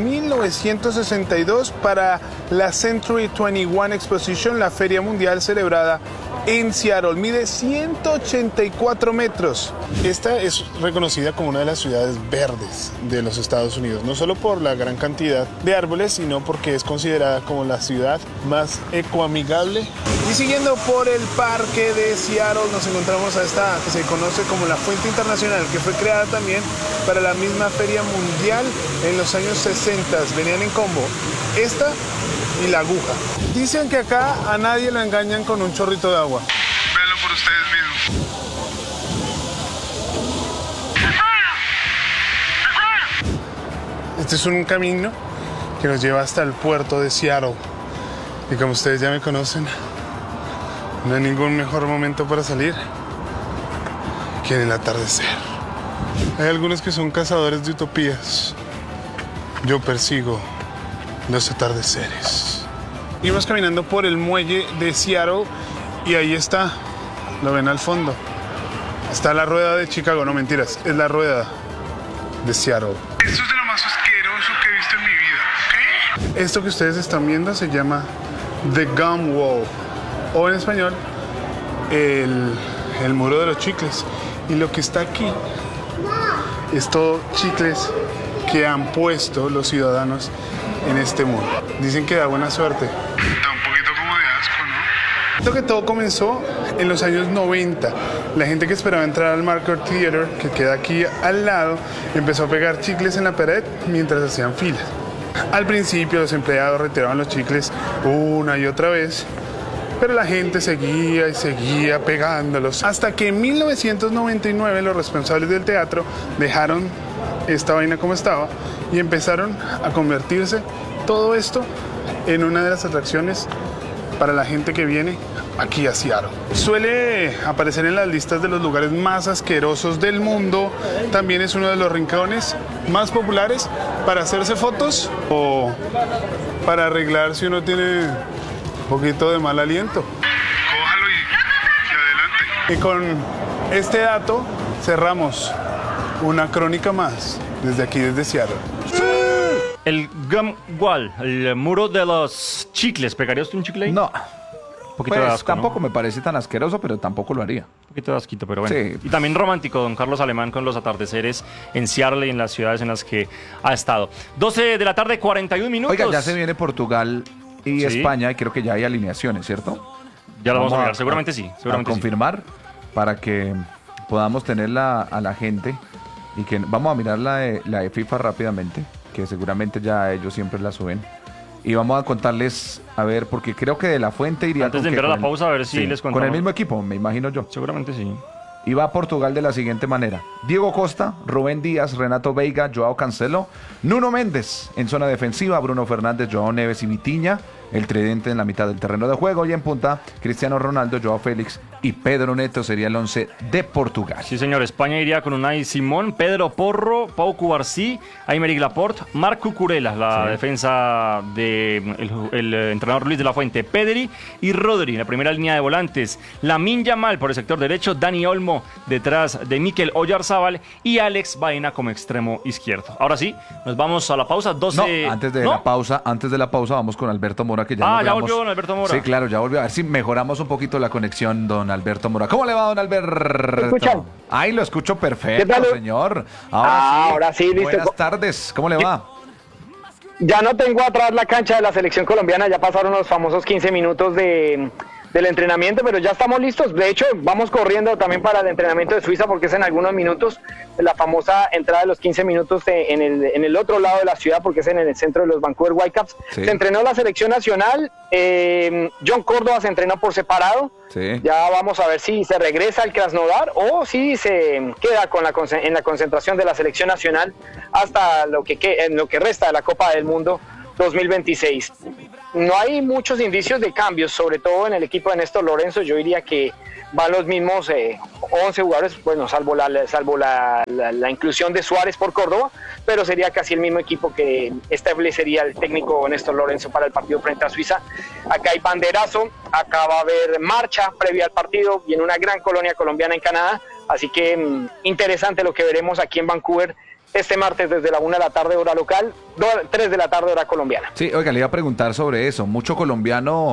S21: 1962 para la Century 21 Exposition, la feria mundial celebrada en Seattle. Mide 184 metros. Esta es reconocida como una de las ciudades verdes de los Estados Unidos, no solo por la gran cantidad de árboles, sino porque es considerada como la ciudad más ecoamigable. Y siguiendo por el parque de Seattle nos encontramos a esta que se conoce como la Fuente Internacional, que fue creada también para la misma Feria Mundial en los años 60. Venían en combo esta y la aguja. Dicen que acá a nadie lo engañan con un chorrito de agua. Véanlo por ustedes mismos. Este es un camino que nos lleva hasta el puerto de Seattle. Y como ustedes ya me conocen, no hay ningún mejor momento para salir que en el atardecer. Hay algunos que son cazadores de utopías. Yo persigo los atardeceres. Íbamos caminando por el muelle de Seattle y ahí está, lo ven al fondo. Está la rueda de Chicago, no mentiras, es la rueda de Seattle. Esto es de lo más asqueroso que he visto en mi vida, ¿ok? Esto que ustedes están viendo se llama The Gum Wall, o en español, el muro de los chicles. Y lo que está aquí es todo chicles que han puesto los ciudadanos en este muro. Dicen que da buena suerte. Da un poquito como de asco, ¿no? Esto que todo comenzó en los años 90. La gente que esperaba entrar al Marker Theater, que queda aquí al lado, empezó a pegar chicles en la pared mientras hacían filas. Al principio los empleados retiraban los chicles una y otra vez, pero la gente seguía y seguía pegándolos. Hasta que en 1999 los responsables del teatro dejaron esta vaina como estaba y empezaron a convertirse todo esto en una de las atracciones para la gente que viene aquí a Seattle. Suele aparecer en las listas de los lugares más asquerosos del mundo. También es uno de los rincones más populares para hacerse fotos o para arreglar si uno tiene un poquito de mal aliento. Cójalo y adelante. Y con este dato cerramos una crónica más desde aquí, desde Seattle.
S6: El Gum Wall, el muro de los chicles. ¿Pegarías tú un chicle ahí?
S1: No.
S6: Un poquito
S1: Pues
S6: de asco,
S1: tampoco
S6: ¿no?
S1: me parece tan asqueroso, pero tampoco lo haría.
S6: Un poquito de asquito, pero bueno.
S1: Sí.
S6: Y también romántico, don Carlos Alemán, con los atardeceres en Seattle y en las ciudades en las que ha estado. 12 de la tarde, 41 minutos.
S1: Oiga, ya se viene Portugal y
S6: Sí.
S1: España, y creo que ya hay alineaciones, ¿cierto?
S6: Ya lo vamos a mirar, seguramente sí. Seguramente
S1: a
S6: sí.
S1: confirmar para que podamos tener a la gente y que vamos a mirar la de FIFA rápidamente, que seguramente ya ellos siempre la suben. Y vamos a contarles, a ver, porque creo que De La Fuente iría
S6: Antes de
S1: con
S6: enviar a
S1: con
S6: la pausa, a ver si les contamos.
S1: con el mismo equipo, me imagino yo.
S6: Seguramente sí.
S1: Y va a Portugal de la siguiente manera: Diego Costa, Rubén Díaz, Renato Veiga, Joao Cancelo, Nuno Méndez en zona defensiva, Bruno Fernández, Joao Neves y Vitinha, el tridente en la mitad del terreno de juego, y en punta Cristiano Ronaldo, Joao Félix y Pedro Neto sería el 11 de Portugal.
S6: Sí, señor. España iría con Unai Simón, Pedro Porro, Pau Cubarsí, Aymeric Laporte, Marc Cucurella, la defensa del entrenador Luis de la Fuente, Pedri y Rodri, la primera línea de volantes, Lamine Yamal por el sector derecho, Dani Olmo detrás de Mikel Oyarzábal y Alex Baena como extremo izquierdo. Ahora sí, nos vamos a la pausa. 12...
S1: No, antes de la pausa vamos con Alberto Mora, que ya
S6: Ah,
S1: nos
S6: ya
S1: veamos.
S6: volvió don Alberto Mora.
S1: Sí, claro, ya volvió. A ver si mejoramos un poquito la conexión, don Alberto Mora. ¿Cómo le va, don Alberto?
S19: ¿Me escuchan?
S1: Ay, lo escucho perfecto,
S19: ¿Qué tal?
S1: señor.
S19: Ahora sí, listo.
S1: Buenas tardes, ¿cómo le va?
S19: Ya no tengo atrás la cancha de la selección colombiana, ya pasaron los famosos 15 minutos del entrenamiento, pero ya estamos listos. De hecho, vamos corriendo también para el entrenamiento de Suiza, porque es en algunos minutos la famosa entrada de los 15 minutos en el otro lado de la ciudad, porque es en el centro de los Vancouver Whitecaps.
S1: Sí.
S19: Se entrenó la selección nacional, John Córdoba se entrenó por separado.
S1: Sí.
S19: Ya vamos a ver si se regresa al Krasnodar o si se queda en la concentración de la selección nacional hasta lo que resta de la Copa del Mundo 2026. No hay muchos indicios de cambios, sobre todo en el equipo de Néstor Lorenzo. Yo diría que van los mismos 11 jugadores, bueno, salvo la inclusión de Suárez por Córdoba, pero sería casi el mismo equipo que establecería el técnico Néstor Lorenzo para el partido frente a Suiza. Acá hay banderazo, acá va a haber marcha previa al partido, viene una gran colonia colombiana en Canadá, así que interesante lo que veremos aquí en Vancouver este martes desde la 1 de la tarde hora local, 3 de la tarde hora colombiana.
S1: Sí, oiga, le iba a preguntar sobre eso. Mucho colombiano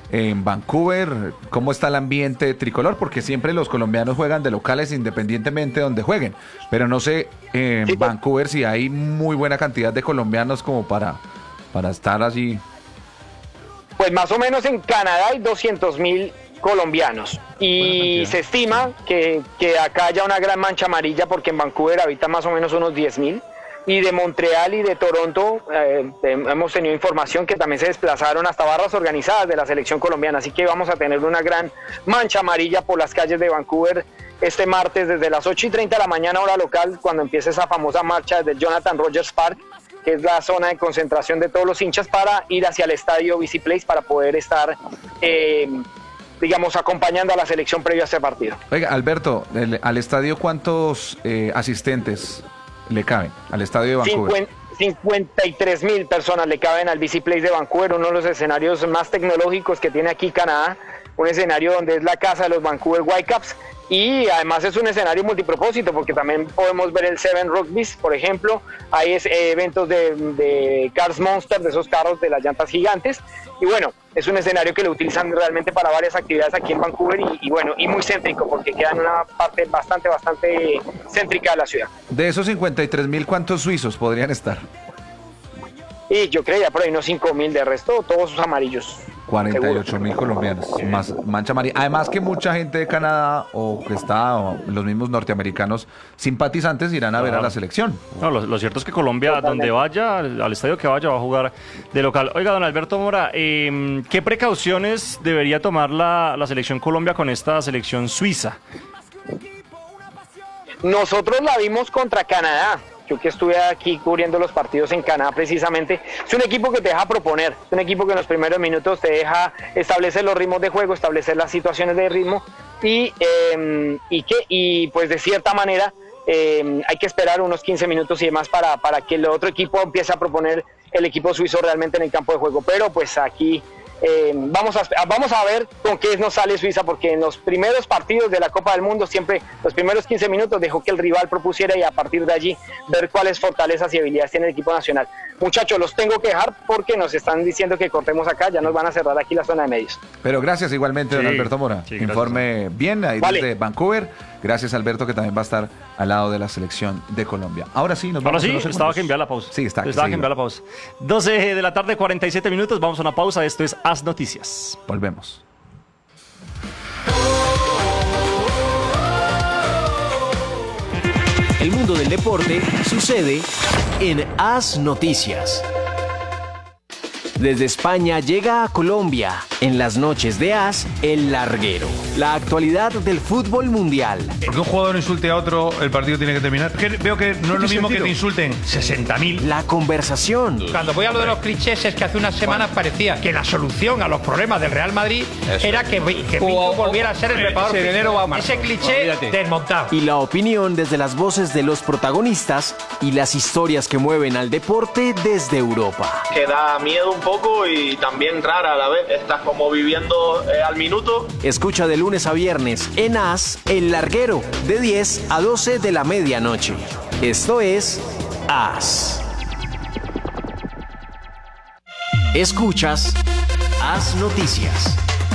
S1: en Vancouver, ¿cómo está el ambiente tricolor? Porque siempre los colombianos juegan de locales independientemente de donde jueguen, pero no sé en Vancouver si hay muy buena cantidad de colombianos como para estar allí.
S19: Pues más o menos en Canadá hay 200.000 colombianos y se estima que acá haya una gran mancha amarilla porque en Vancouver habitan más o menos unos 10.000. Y de Montreal y de Toronto hemos tenido información que también se desplazaron hasta barras organizadas de la selección colombiana, así que vamos a tener una gran mancha amarilla por las calles de Vancouver este martes desde las 8:30 de la mañana hora local, cuando empiece esa famosa marcha desde el Jonathan Rogers Park, que es la zona de concentración de todos los hinchas, para ir hacia el estadio BC Place para poder estar digamos, acompañando a la selección previo a este partido.
S1: Oiga, Alberto, al estadio, ¿cuántos asistentes le caben al estadio de Vancouver?
S19: 53.000 personas le caben al BC Place de Vancouver, uno de los escenarios más tecnológicos que tiene aquí Canadá, un escenario donde es la casa de los Vancouver Whitecaps, y además es un escenario multipropósito porque también podemos ver el Seven Rugby's, por ejemplo, hay eventos de Cars Monster, de esos carros de las llantas gigantes, y bueno, es un escenario que lo utilizan realmente para varias actividades aquí en Vancouver y bueno, y muy céntrico porque queda en una parte bastante céntrica de la ciudad.
S1: De esos 53.000, ¿cuántos suizos podrían estar?
S19: Y yo creía por ahí unos 5.000, de resto todos sus amarillos.
S1: 48.000 colombianos, más mancha amarilla. Además que mucha gente de Canadá o los mismos norteamericanos simpatizantes irán a ver a la selección.
S6: No, lo cierto es que Colombia,
S19: Totalmente.
S6: donde vaya, al estadio que vaya, va a jugar de local. Oiga, don Alberto Mora, ¿qué precauciones debería tomar la selección Colombia con esta selección suiza?
S19: Nosotros la vimos contra Canadá. Yo que estuve aquí cubriendo los partidos en Canadá precisamente, es un equipo que te deja proponer, es un equipo que en los primeros minutos te deja establecer los ritmos de juego, establecer las situaciones de ritmo y pues de cierta manera hay que esperar unos 15 minutos y demás para que el otro equipo empiece a proponer el equipo suizo realmente en el campo de juego, pero pues aquí vamos a ver con qué nos sale Suiza, porque en los primeros partidos de la Copa del Mundo siempre los primeros 15 minutos dejó que el rival propusiera y a partir de allí ver cuáles fortalezas y habilidades tiene el equipo nacional. Muchachos, los tengo que dejar porque nos están diciendo que cortemos acá, ya nos van a cerrar aquí la zona de medios.
S1: Pero gracias igualmente, don Alberto Mora.
S6: Sí,
S1: informe bien ahí desde Vancouver. Gracias, Alberto, que también va a estar al lado de la selección de Colombia. Ahora sí, nos vamos.
S6: Ahora sí, estaba que enviar la pausa.
S1: Sí, estaba
S6: que enviar la pausa. 12 de la tarde, 47 minutos. Vamos a una pausa. Esto es Haz Noticias.
S1: Volvemos.
S13: El mundo del deporte sucede en Haz Noticias. Desde España llega a Colombia, en las noches de Haz, El Larguero. La actualidad del fútbol mundial.
S3: Porque un jugador insulte a otro, el partido tiene que terminar. Veo que no es lo mismo que te insulten 60.000.
S13: La conversación.
S22: Cuando voy a lo de los clichés es que hace unas semanas parecía que la solución a los problemas del Real Madrid era que Pinto volviera a ser el preparador físico. Ese cliché desmontado.
S13: Y la opinión desde las voces de los protagonistas y las historias que mueven al deporte desde Europa.
S23: Que da miedo un poco y también rara a la vez. Estás como viviendo al minuto.
S13: Escucha de lunes a viernes en Haz, El Larguero, de 10 a 12 de la medianoche. Esto es Haz. Escuchas Haz Noticias.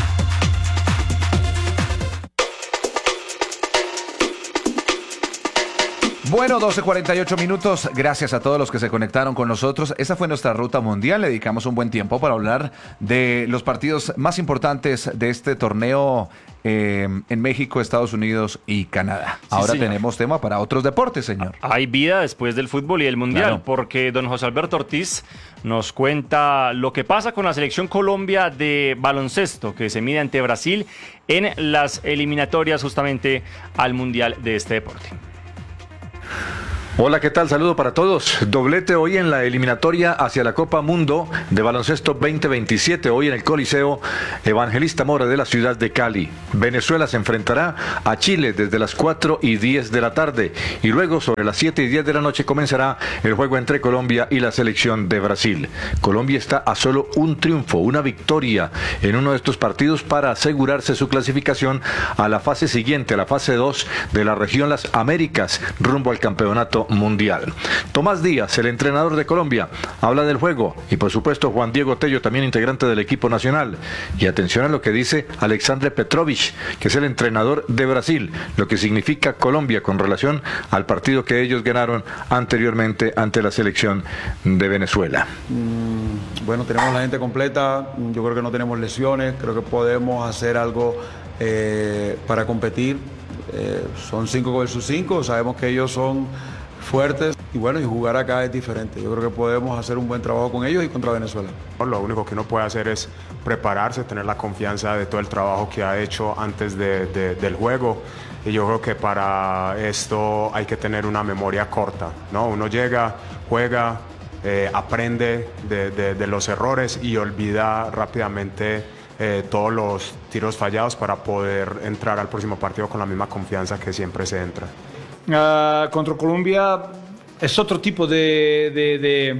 S1: Bueno, 12:48 minutos. Gracias a todos los que se conectaron con nosotros. Esa fue nuestra ruta mundial. Le dedicamos un buen tiempo para hablar de los partidos más importantes de este torneo en México, Estados Unidos y Canadá. Ahora
S6: señor.
S1: tenemos tema para otros deportes, señor.
S6: Hay vida después del fútbol y el mundial,
S1: Claro.
S6: porque don José Alberto Ortiz nos cuenta lo que pasa con la selección Colombia de baloncesto, que se mide ante Brasil en las eliminatorias justamente al mundial de este deporte.
S24: Hola, ¿qué tal? Saludo para todos. Doblete hoy en la eliminatoria hacia la Copa Mundo de Baloncesto 2027, hoy en el Coliseo Evangelista Mora de la ciudad de Cali. Venezuela se enfrentará a Chile desde las 4:10 de la tarde y luego sobre las 7:10 de la noche comenzará el juego entre Colombia y la selección de Brasil. Colombia está a solo un triunfo, una victoria en uno de estos partidos para asegurarse su clasificación a la fase siguiente, a la fase 2 de la región Las Américas, rumbo al campeonato partido mundial. Tomás Díaz, el entrenador de Colombia, habla del juego y por supuesto Juan Diego Tello, también integrante del equipo nacional. Y atención a lo que dice Alexandre Petrovic, que es el entrenador de Brasil, lo que significa Colombia con relación al partido que ellos ganaron anteriormente ante la selección de Venezuela.
S2: Bueno, tenemos la gente completa, yo creo que no tenemos lesiones, creo que podemos hacer algo para competir. Son 5 versus 5, sabemos que ellos son fuertes y bueno, y jugar acá es diferente. Yo creo que podemos hacer un buen trabajo con ellos y contra Venezuela.
S4: Lo único que uno puede hacer es prepararse, tener la confianza de todo el trabajo que ha hecho antes del juego. Y yo creo que para esto hay que tener una memoria corta, ¿no? Uno llega, juega, aprende de los errores y olvida rápidamente todos los tiros fallados para poder entrar al próximo partido con la misma confianza que siempre se entra.
S5: Contra Colombia es otro tipo de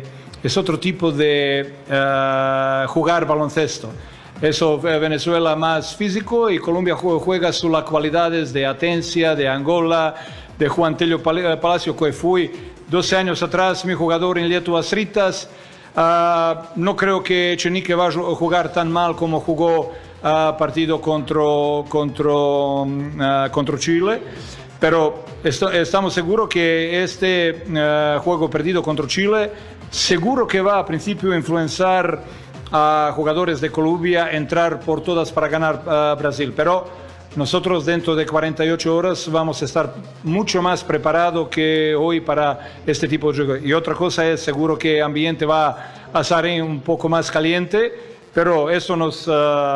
S5: jugar baloncesto. Eso, Venezuela más físico y Colombia juega sobre las cualidades de Atencia, de Angola, de Juan Tello Palacio, que fui 12 años atrás mi jugador en Lietuvas Rytas. No creo que Echenique va a jugar tan mal como jugó partido contra Chile, pero estamos seguros que este juego perdido contra Chile seguro que va a principio a influenciar a jugadores de Colombia entrar por todas para ganar Brasil, pero nosotros dentro de 48 horas vamos a estar mucho más preparados que hoy para este tipo de juego. Y otra cosa es seguro que el ambiente va a estar un poco más caliente, pero eso nos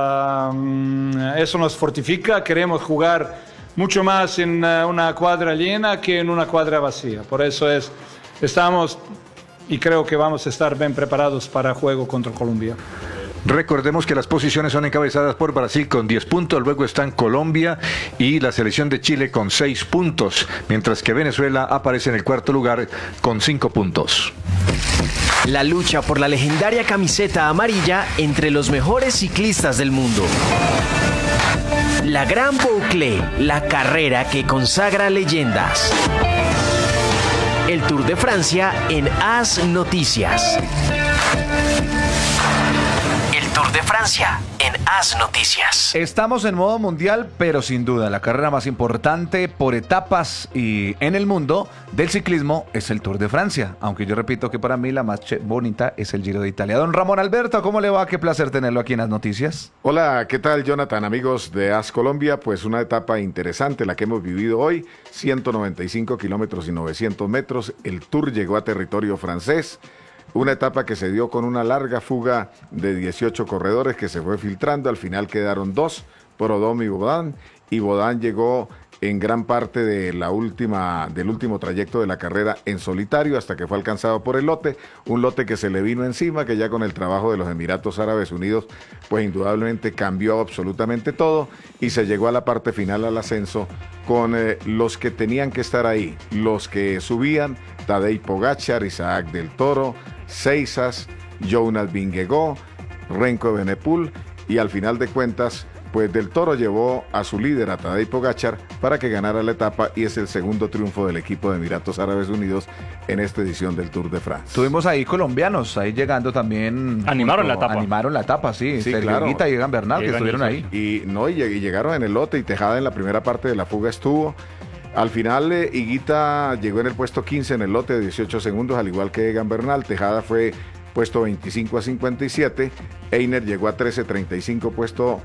S5: fortifica. Queremos jugar mucho más en una cuadra llena que en una cuadra vacía. Por eso estamos y creo que vamos a estar bien preparados para el juego contra Colombia.
S24: Recordemos que las posiciones son encabezadas por Brasil con 10 puntos, luego están Colombia y la selección de Chile con 6 puntos, mientras que Venezuela aparece en el cuarto lugar con 5 puntos.
S13: La lucha por la legendaria camiseta amarilla entre los mejores ciclistas del mundo. La Gran Boucle, la carrera que consagra leyendas. El Tour de Francia en AS Noticias. El Tour de Francia en AS Noticias.
S1: Estamos en modo mundial, pero sin duda la carrera más importante por etapas y en el mundo del ciclismo es el Tour de Francia, aunque yo repito que para mí la más bonita es el Giro de Italia. Don Ramón Alberto, ¿cómo le va? Qué placer tenerlo aquí en AS Noticias.
S7: Hola, ¿qué tal, Jonathan? Amigos de AS Colombia, pues una etapa interesante la que hemos vivido hoy, 195 kilómetros y 900 metros, el Tour llegó a territorio francés. Una etapa que se dio con una larga fuga de 18 corredores que se fue filtrando. Al final quedaron 2, Prudhomme y Bodin llegó en gran parte del último trayecto de la carrera en solitario hasta que fue alcanzado por el lote, un lote que se le vino encima, que ya con el trabajo de los Emiratos Árabes Unidos, pues indudablemente cambió absolutamente todo y se llegó a la parte final, al ascenso, con los que tenían que estar ahí, los que subían, Tadej Pogačar, Isaac del Toro, Seisas, Jonas Vingegaard, Renko Evenepoel y al final de cuentas, pues Del Toro llevó a su líder, a Tadej Pogačar, para que ganara la etapa y es el segundo triunfo del equipo de Emiratos Árabes Unidos en esta edición del Tour de France.
S1: Tuvimos ahí colombianos, ahí llegando también.
S6: Animaron la etapa,
S7: sí,
S1: Sergio
S7: claro.
S1: Higuita y Egan Bernal, que estuvieron ahí.
S7: Y llegaron en el lote y Tejada en la primera parte de la fuga estuvo. Al final, Higuita llegó en el puesto 15 en el lote de 18 segundos, al igual que Egan Bernal. Tejada fue puesto 25 a 57. Einer llegó a 13.35, puesto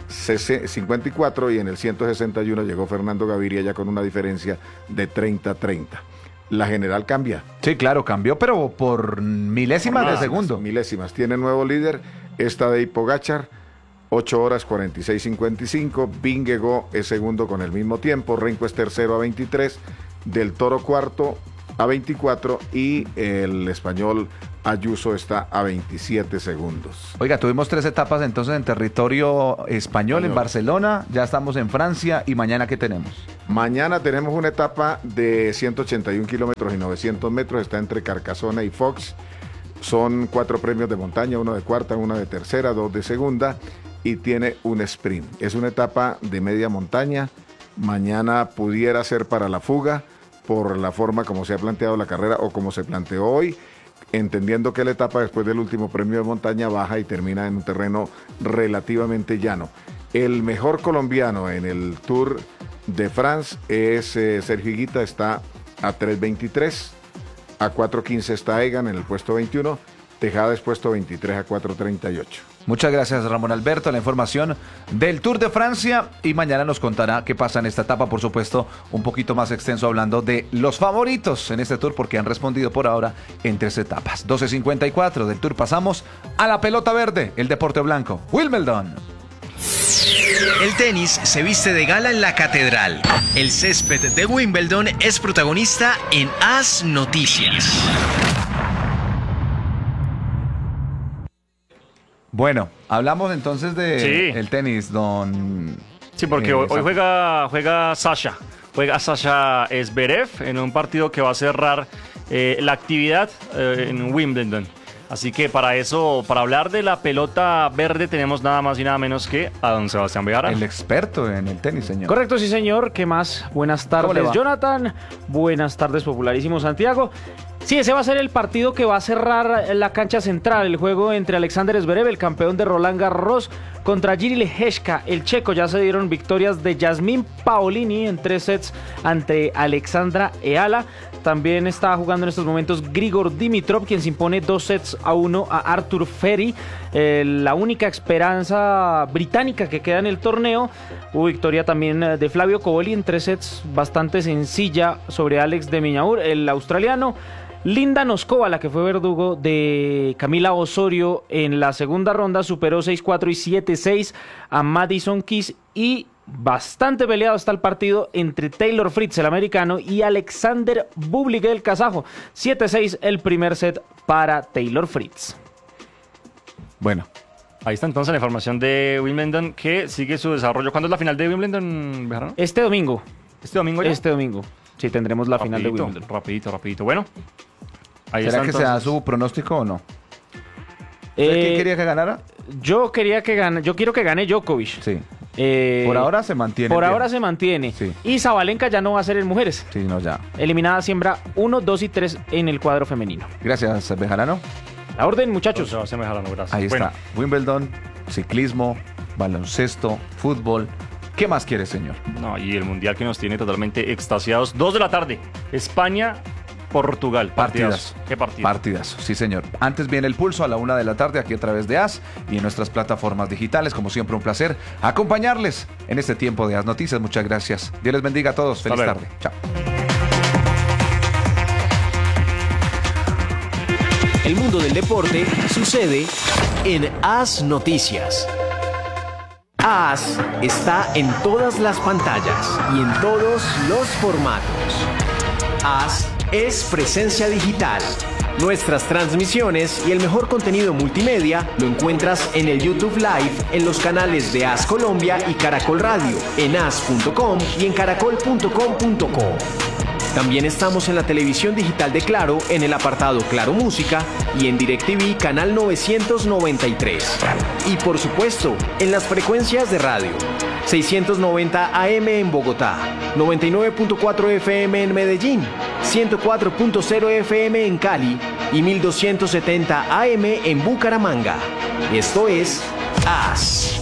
S7: 54, y en el 161 llegó Fernando Gaviria ya con una diferencia de 30-30. La general cambia.
S1: Sí, claro, cambió, pero por milésimas de segundo.
S7: Milésimas. Tiene nuevo líder, Tadej Pogačar, 8 horas 46.55. Vingegaard es segundo con el mismo tiempo. Renko es tercero a 23. Del Toro cuarto a 24. Y el español Ayuso está a 27 segundos.
S1: Oiga, tuvimos 3 etapas entonces en territorio español, en Barcelona. Ya estamos en Francia. ¿Y mañana qué tenemos?
S7: Mañana tenemos una etapa de 181 kilómetros y 900 metros. Está entre Carcassona y Fox. Son 4 premios de montaña, uno de cuarta, uno de tercera, 2 de segunda. Y tiene un sprint. Es una etapa de media montaña. Mañana pudiera ser para la fuga, por la forma como se ha planteado la carrera o como se planteó hoy, entendiendo que la etapa después del último premio de montaña baja y termina en un terreno relativamente llano. El mejor colombiano en el Tour de France es Sergio Higuita, está a 3.23, a 4.15 está Egan en el puesto 21, Tejada es puesto 23 a 4.38.
S1: Muchas gracias, Ramón Alberto, la información del Tour de Francia, y mañana nos contará qué pasa en esta etapa, por supuesto, un poquito más extenso, hablando de los favoritos en este Tour, porque han respondido por ahora en 3 etapas. 12:54 del Tour, pasamos a la pelota verde, el deporte blanco, Wimbledon.
S13: El tenis se viste de gala en la catedral. El césped de Wimbledon es protagonista en AS Noticias.
S1: Bueno, hablamos entonces de el tenis, don...
S6: Sí, porque hoy juega Sasha. Juega Sasha Zverev en un partido que va a cerrar la actividad en Wimbledon. Así que para eso, para hablar de la pelota verde, tenemos nada más y nada menos que a don Sebastián Bejarano.
S1: El experto en el tenis, señor.
S8: Correcto, sí, señor. ¿Qué más? Buenas tardes, Jonathan. Buenas tardes, popularísimo Santiago. Sí, ese va a ser el partido que va a cerrar la cancha central, el juego entre Alexander Zverev, el campeón de Roland Garros, contra Jiril Heshka, el checo. Ya se dieron victorias de Yasmín Paolini en 3 sets ante Alexandra Eala. También está jugando en estos momentos Grigor Dimitrov, quien se impone 2-1 a Arthur Ferry. La única esperanza británica que queda en el torneo. Hubo victoria también de Flavio Cobolli en 3 sets, bastante sencilla sobre Alex de Minaur, el australiano. Linda Noskova, la que fue verdugo de Camila Osorio en la segunda ronda, superó 6-4 y 7-6 a Madison Keys, y bastante peleado está el partido entre Taylor Fritz, el americano, y Alexander Bublik, el kazajo. 7-6 el primer set para Taylor Fritz.
S1: Bueno,
S6: ahí está entonces la información de Wimbledon, que sigue su desarrollo. ¿Cuándo es la final de Wimbledon, Bejarano?
S8: Este domingo.
S6: ¿Este domingo ya?
S8: Este domingo. Sí, tendremos la final de Wimbledon.
S6: Rapidito. Bueno, ahí
S1: ¿será
S6: está,
S1: que
S6: entonces
S1: se da su pronóstico o no? ¿Quién quería que ganara?
S8: Yo quiero que gane Djokovic.
S1: Sí. Por ahora se mantiene.
S8: Por ahora se mantiene.
S1: Sí.
S8: Y Zabalenka ya no va a ser en mujeres.
S1: Sí, no, ya.
S8: Eliminada siembra 1, 2 y 3 en el cuadro femenino.
S1: Gracias, Bejarano.
S8: La orden, muchachos.
S6: Gracias, Bejarano, gracias.
S1: Ahí
S6: Bueno.
S1: está. Wimbledon, ciclismo, baloncesto, fútbol. ¿Qué más quiere, señor?
S6: No, y el mundial que nos tiene totalmente extasiados. 2 de la tarde. España, Portugal.
S1: Partidazo.
S6: ¿Qué partido?
S1: Partidazo, sí, señor. Antes viene el pulso a la 1 de la tarde aquí a través de AS y en nuestras plataformas digitales. Como siempre, un placer acompañarles en este tiempo de AS Noticias. Muchas gracias. Dios les bendiga a todos. Feliz tarde. Chao.
S13: El mundo del deporte sucede en AS Noticias. AS está en todas las pantallas y en todos los formatos. AS es presencia digital. Nuestras transmisiones y el mejor contenido multimedia lo encuentras en el YouTube Live, en los canales de AS Colombia y Caracol Radio, en as.com y en caracol.com.co. También estamos en la televisión digital de Claro, en el apartado Claro Música y en DirecTV canal 993. Y por supuesto, en las frecuencias de radio. 690 AM en Bogotá, 99.4 FM en Medellín, 104.0 FM en Cali y 1270 AM en Bucaramanga. Esto es AS.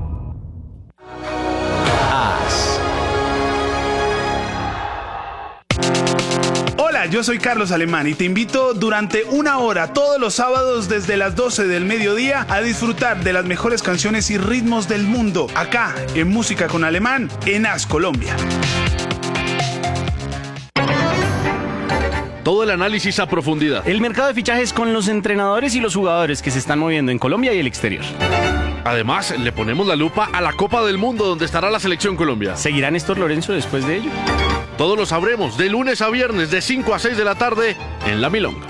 S14: Hola, yo soy Carlos Alemán y te invito durante 1 hora todos los sábados desde las 12 del mediodía a disfrutar de las mejores canciones y ritmos del mundo, acá en Música con Alemán, en AS Colombia.
S9: Todo el análisis a profundidad.
S10: El mercado de fichajes con los entrenadores y los jugadores que se están moviendo en Colombia y el exterior.
S9: Además, le ponemos la lupa a la Copa del Mundo, donde estará la Selección Colombia.
S10: ¿Seguirá Néstor Lorenzo después de ello?
S9: Todo lo sabremos de lunes a viernes de 5 a 6 de la tarde en La Milonga.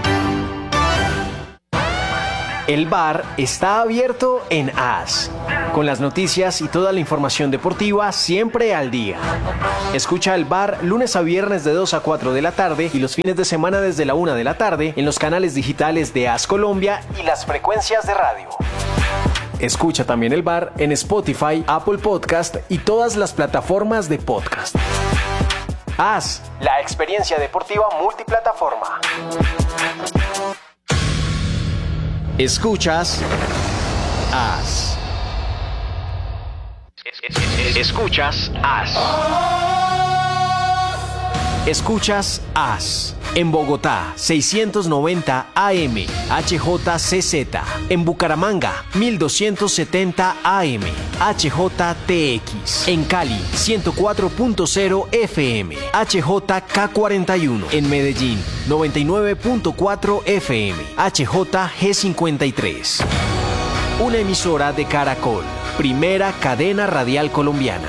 S13: El bar está abierto en AS, con las noticias y toda la información deportiva siempre al día. Escucha el bar lunes a viernes de 2 a 4 de la tarde y los fines de semana desde la 1 de la tarde en los canales digitales de AS Colombia y las frecuencias de radio. Escucha también el bar en Spotify, Apple Podcast y todas las plataformas de podcast. AS, la experiencia deportiva multiplataforma. Escuchas AS. Escuchas AS. Escuchas AS. En Bogotá, 690 AM, HJCZ. En Bucaramanga, 1270 AM, HJTX. En Cali, 104.0 FM, HJK41. En Medellín, 99.4 FM, HJG53. Una emisora de Caracol, primera cadena radial colombiana.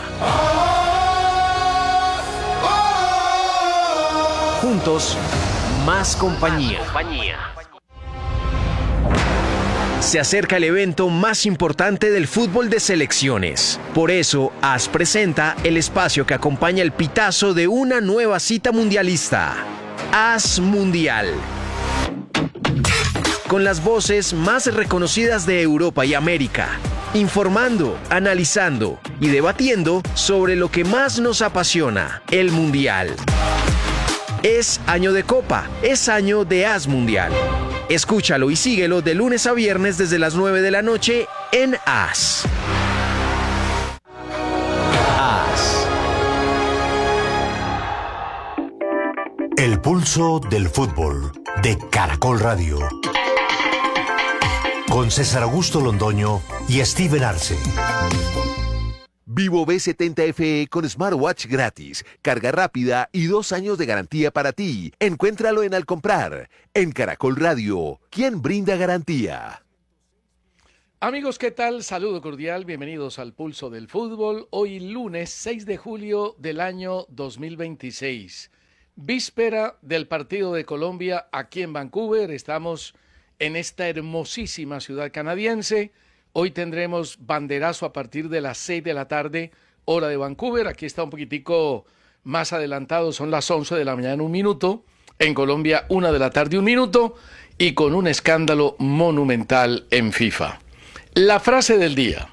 S13: Juntos, más compañía. Se acerca el evento más importante del fútbol de selecciones. Por eso, AS presenta el espacio que acompaña el pitazo de una nueva cita mundialista. AS Mundial. Con las voces más reconocidas de Europa y América. Informando, analizando y debatiendo sobre lo que más nos apasiona, el Mundial. Es año de Copa, es año de AS Mundial. Escúchalo y síguelo de lunes a viernes desde las 9 de la noche en AS. AS.
S11: El pulso del fútbol de Caracol Radio. Con César Augusto Londoño y Steven Arce.
S12: Vivo V70 FE con smartwatch gratis, carga rápida y 2 años de garantía para ti. Encuéntralo en Al Comprar. En Caracol Radio, ¿quién brinda garantía?
S15: Amigos, ¿qué tal? Saludo cordial, bienvenidos al Pulso del Fútbol. Hoy lunes 6 de julio del año 2026. Víspera del partido de Colombia aquí en Vancouver. Estamos en esta hermosísima ciudad canadiense. Hoy tendremos banderazo a partir de las 6 de la tarde, hora de Vancouver. Aquí está un poquitico más adelantado, son las 11 de la mañana, 1 minuto. En Colombia, 1 de la tarde, 1 minuto. Y con un escándalo monumental en FIFA. La frase del día.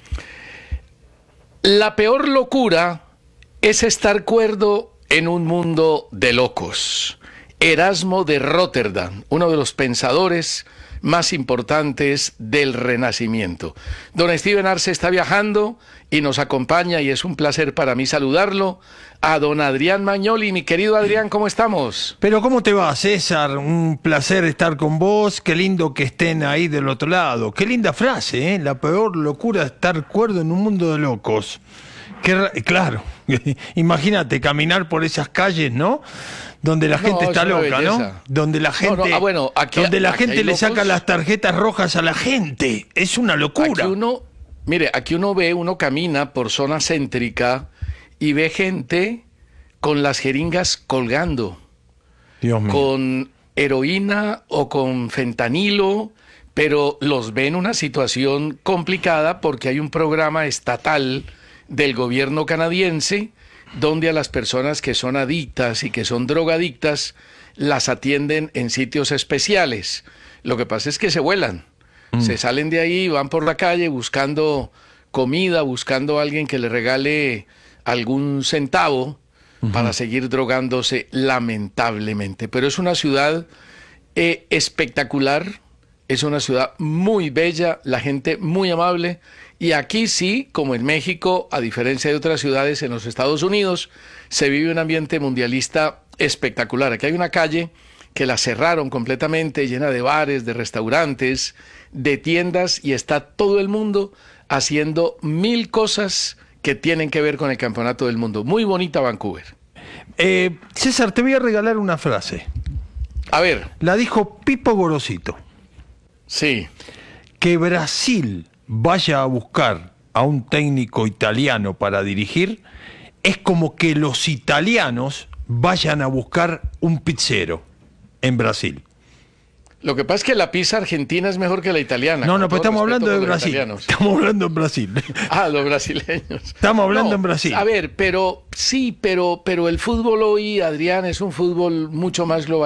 S15: La peor locura es estar cuerdo en un mundo de locos. Erasmo de Rotterdam, uno de los pensadores más importantes del Renacimiento. Don Steven Arce está viajando y nos acompaña y es un placer para mí saludarlo. A don Adrián Magnoli. Mi querido Adrián, ¿cómo estamos?
S3: Pero ¿cómo te va, César? Un placer estar con vos. Qué lindo que estén ahí del otro lado. Qué linda frase, ¿eh? La peor locura es estar cuerdo en un mundo de locos. Claro, imagínate caminar por esas calles, ¿no? Donde la gente está loca, ¿no? Donde la gente, donde la gente le saca las tarjetas rojas a la gente. Es una locura.
S15: Aquí uno camina por zona céntrica y ve gente con las jeringas colgando.
S3: Dios mío.
S15: Con heroína o con fentanilo, pero los ve en una situación complicada porque hay un programa estatal del gobierno canadiense donde a las personas que son adictas y que son drogadictas las atienden en sitios especiales. Lo que pasa es que se vuelan, se salen de ahí, van por la calle buscando comida, buscando a alguien que le regale algún centavo para seguir drogándose, lamentablemente. Pero es una ciudad espectacular, es una ciudad muy bella, la gente muy amable. Y aquí sí, como en México, a diferencia de otras ciudades en los Estados Unidos, se vive un ambiente mundialista espectacular. Aquí hay una calle que la cerraron completamente, llena de bares, de restaurantes, de tiendas, y está todo el mundo haciendo 1000 cosas que tienen que ver con el Campeonato del Mundo. Muy bonita Vancouver.
S3: César, te voy a regalar una frase.
S15: A ver.
S3: La dijo Pipo Gorosito.
S15: Sí.
S3: Que Brasil vaya a buscar a un técnico italiano para dirigir es como que los italianos vayan a buscar un pizzero en Brasil.
S15: Lo que pasa es que la pizza argentina es mejor que la italiana.
S3: No, pero estamos hablando de Brasil. Estamos hablando en Brasil.
S15: Ah, los brasileños.
S3: Estamos hablando en Brasil.
S15: A ver, pero el fútbol hoy, Adrián, es un fútbol mucho más global.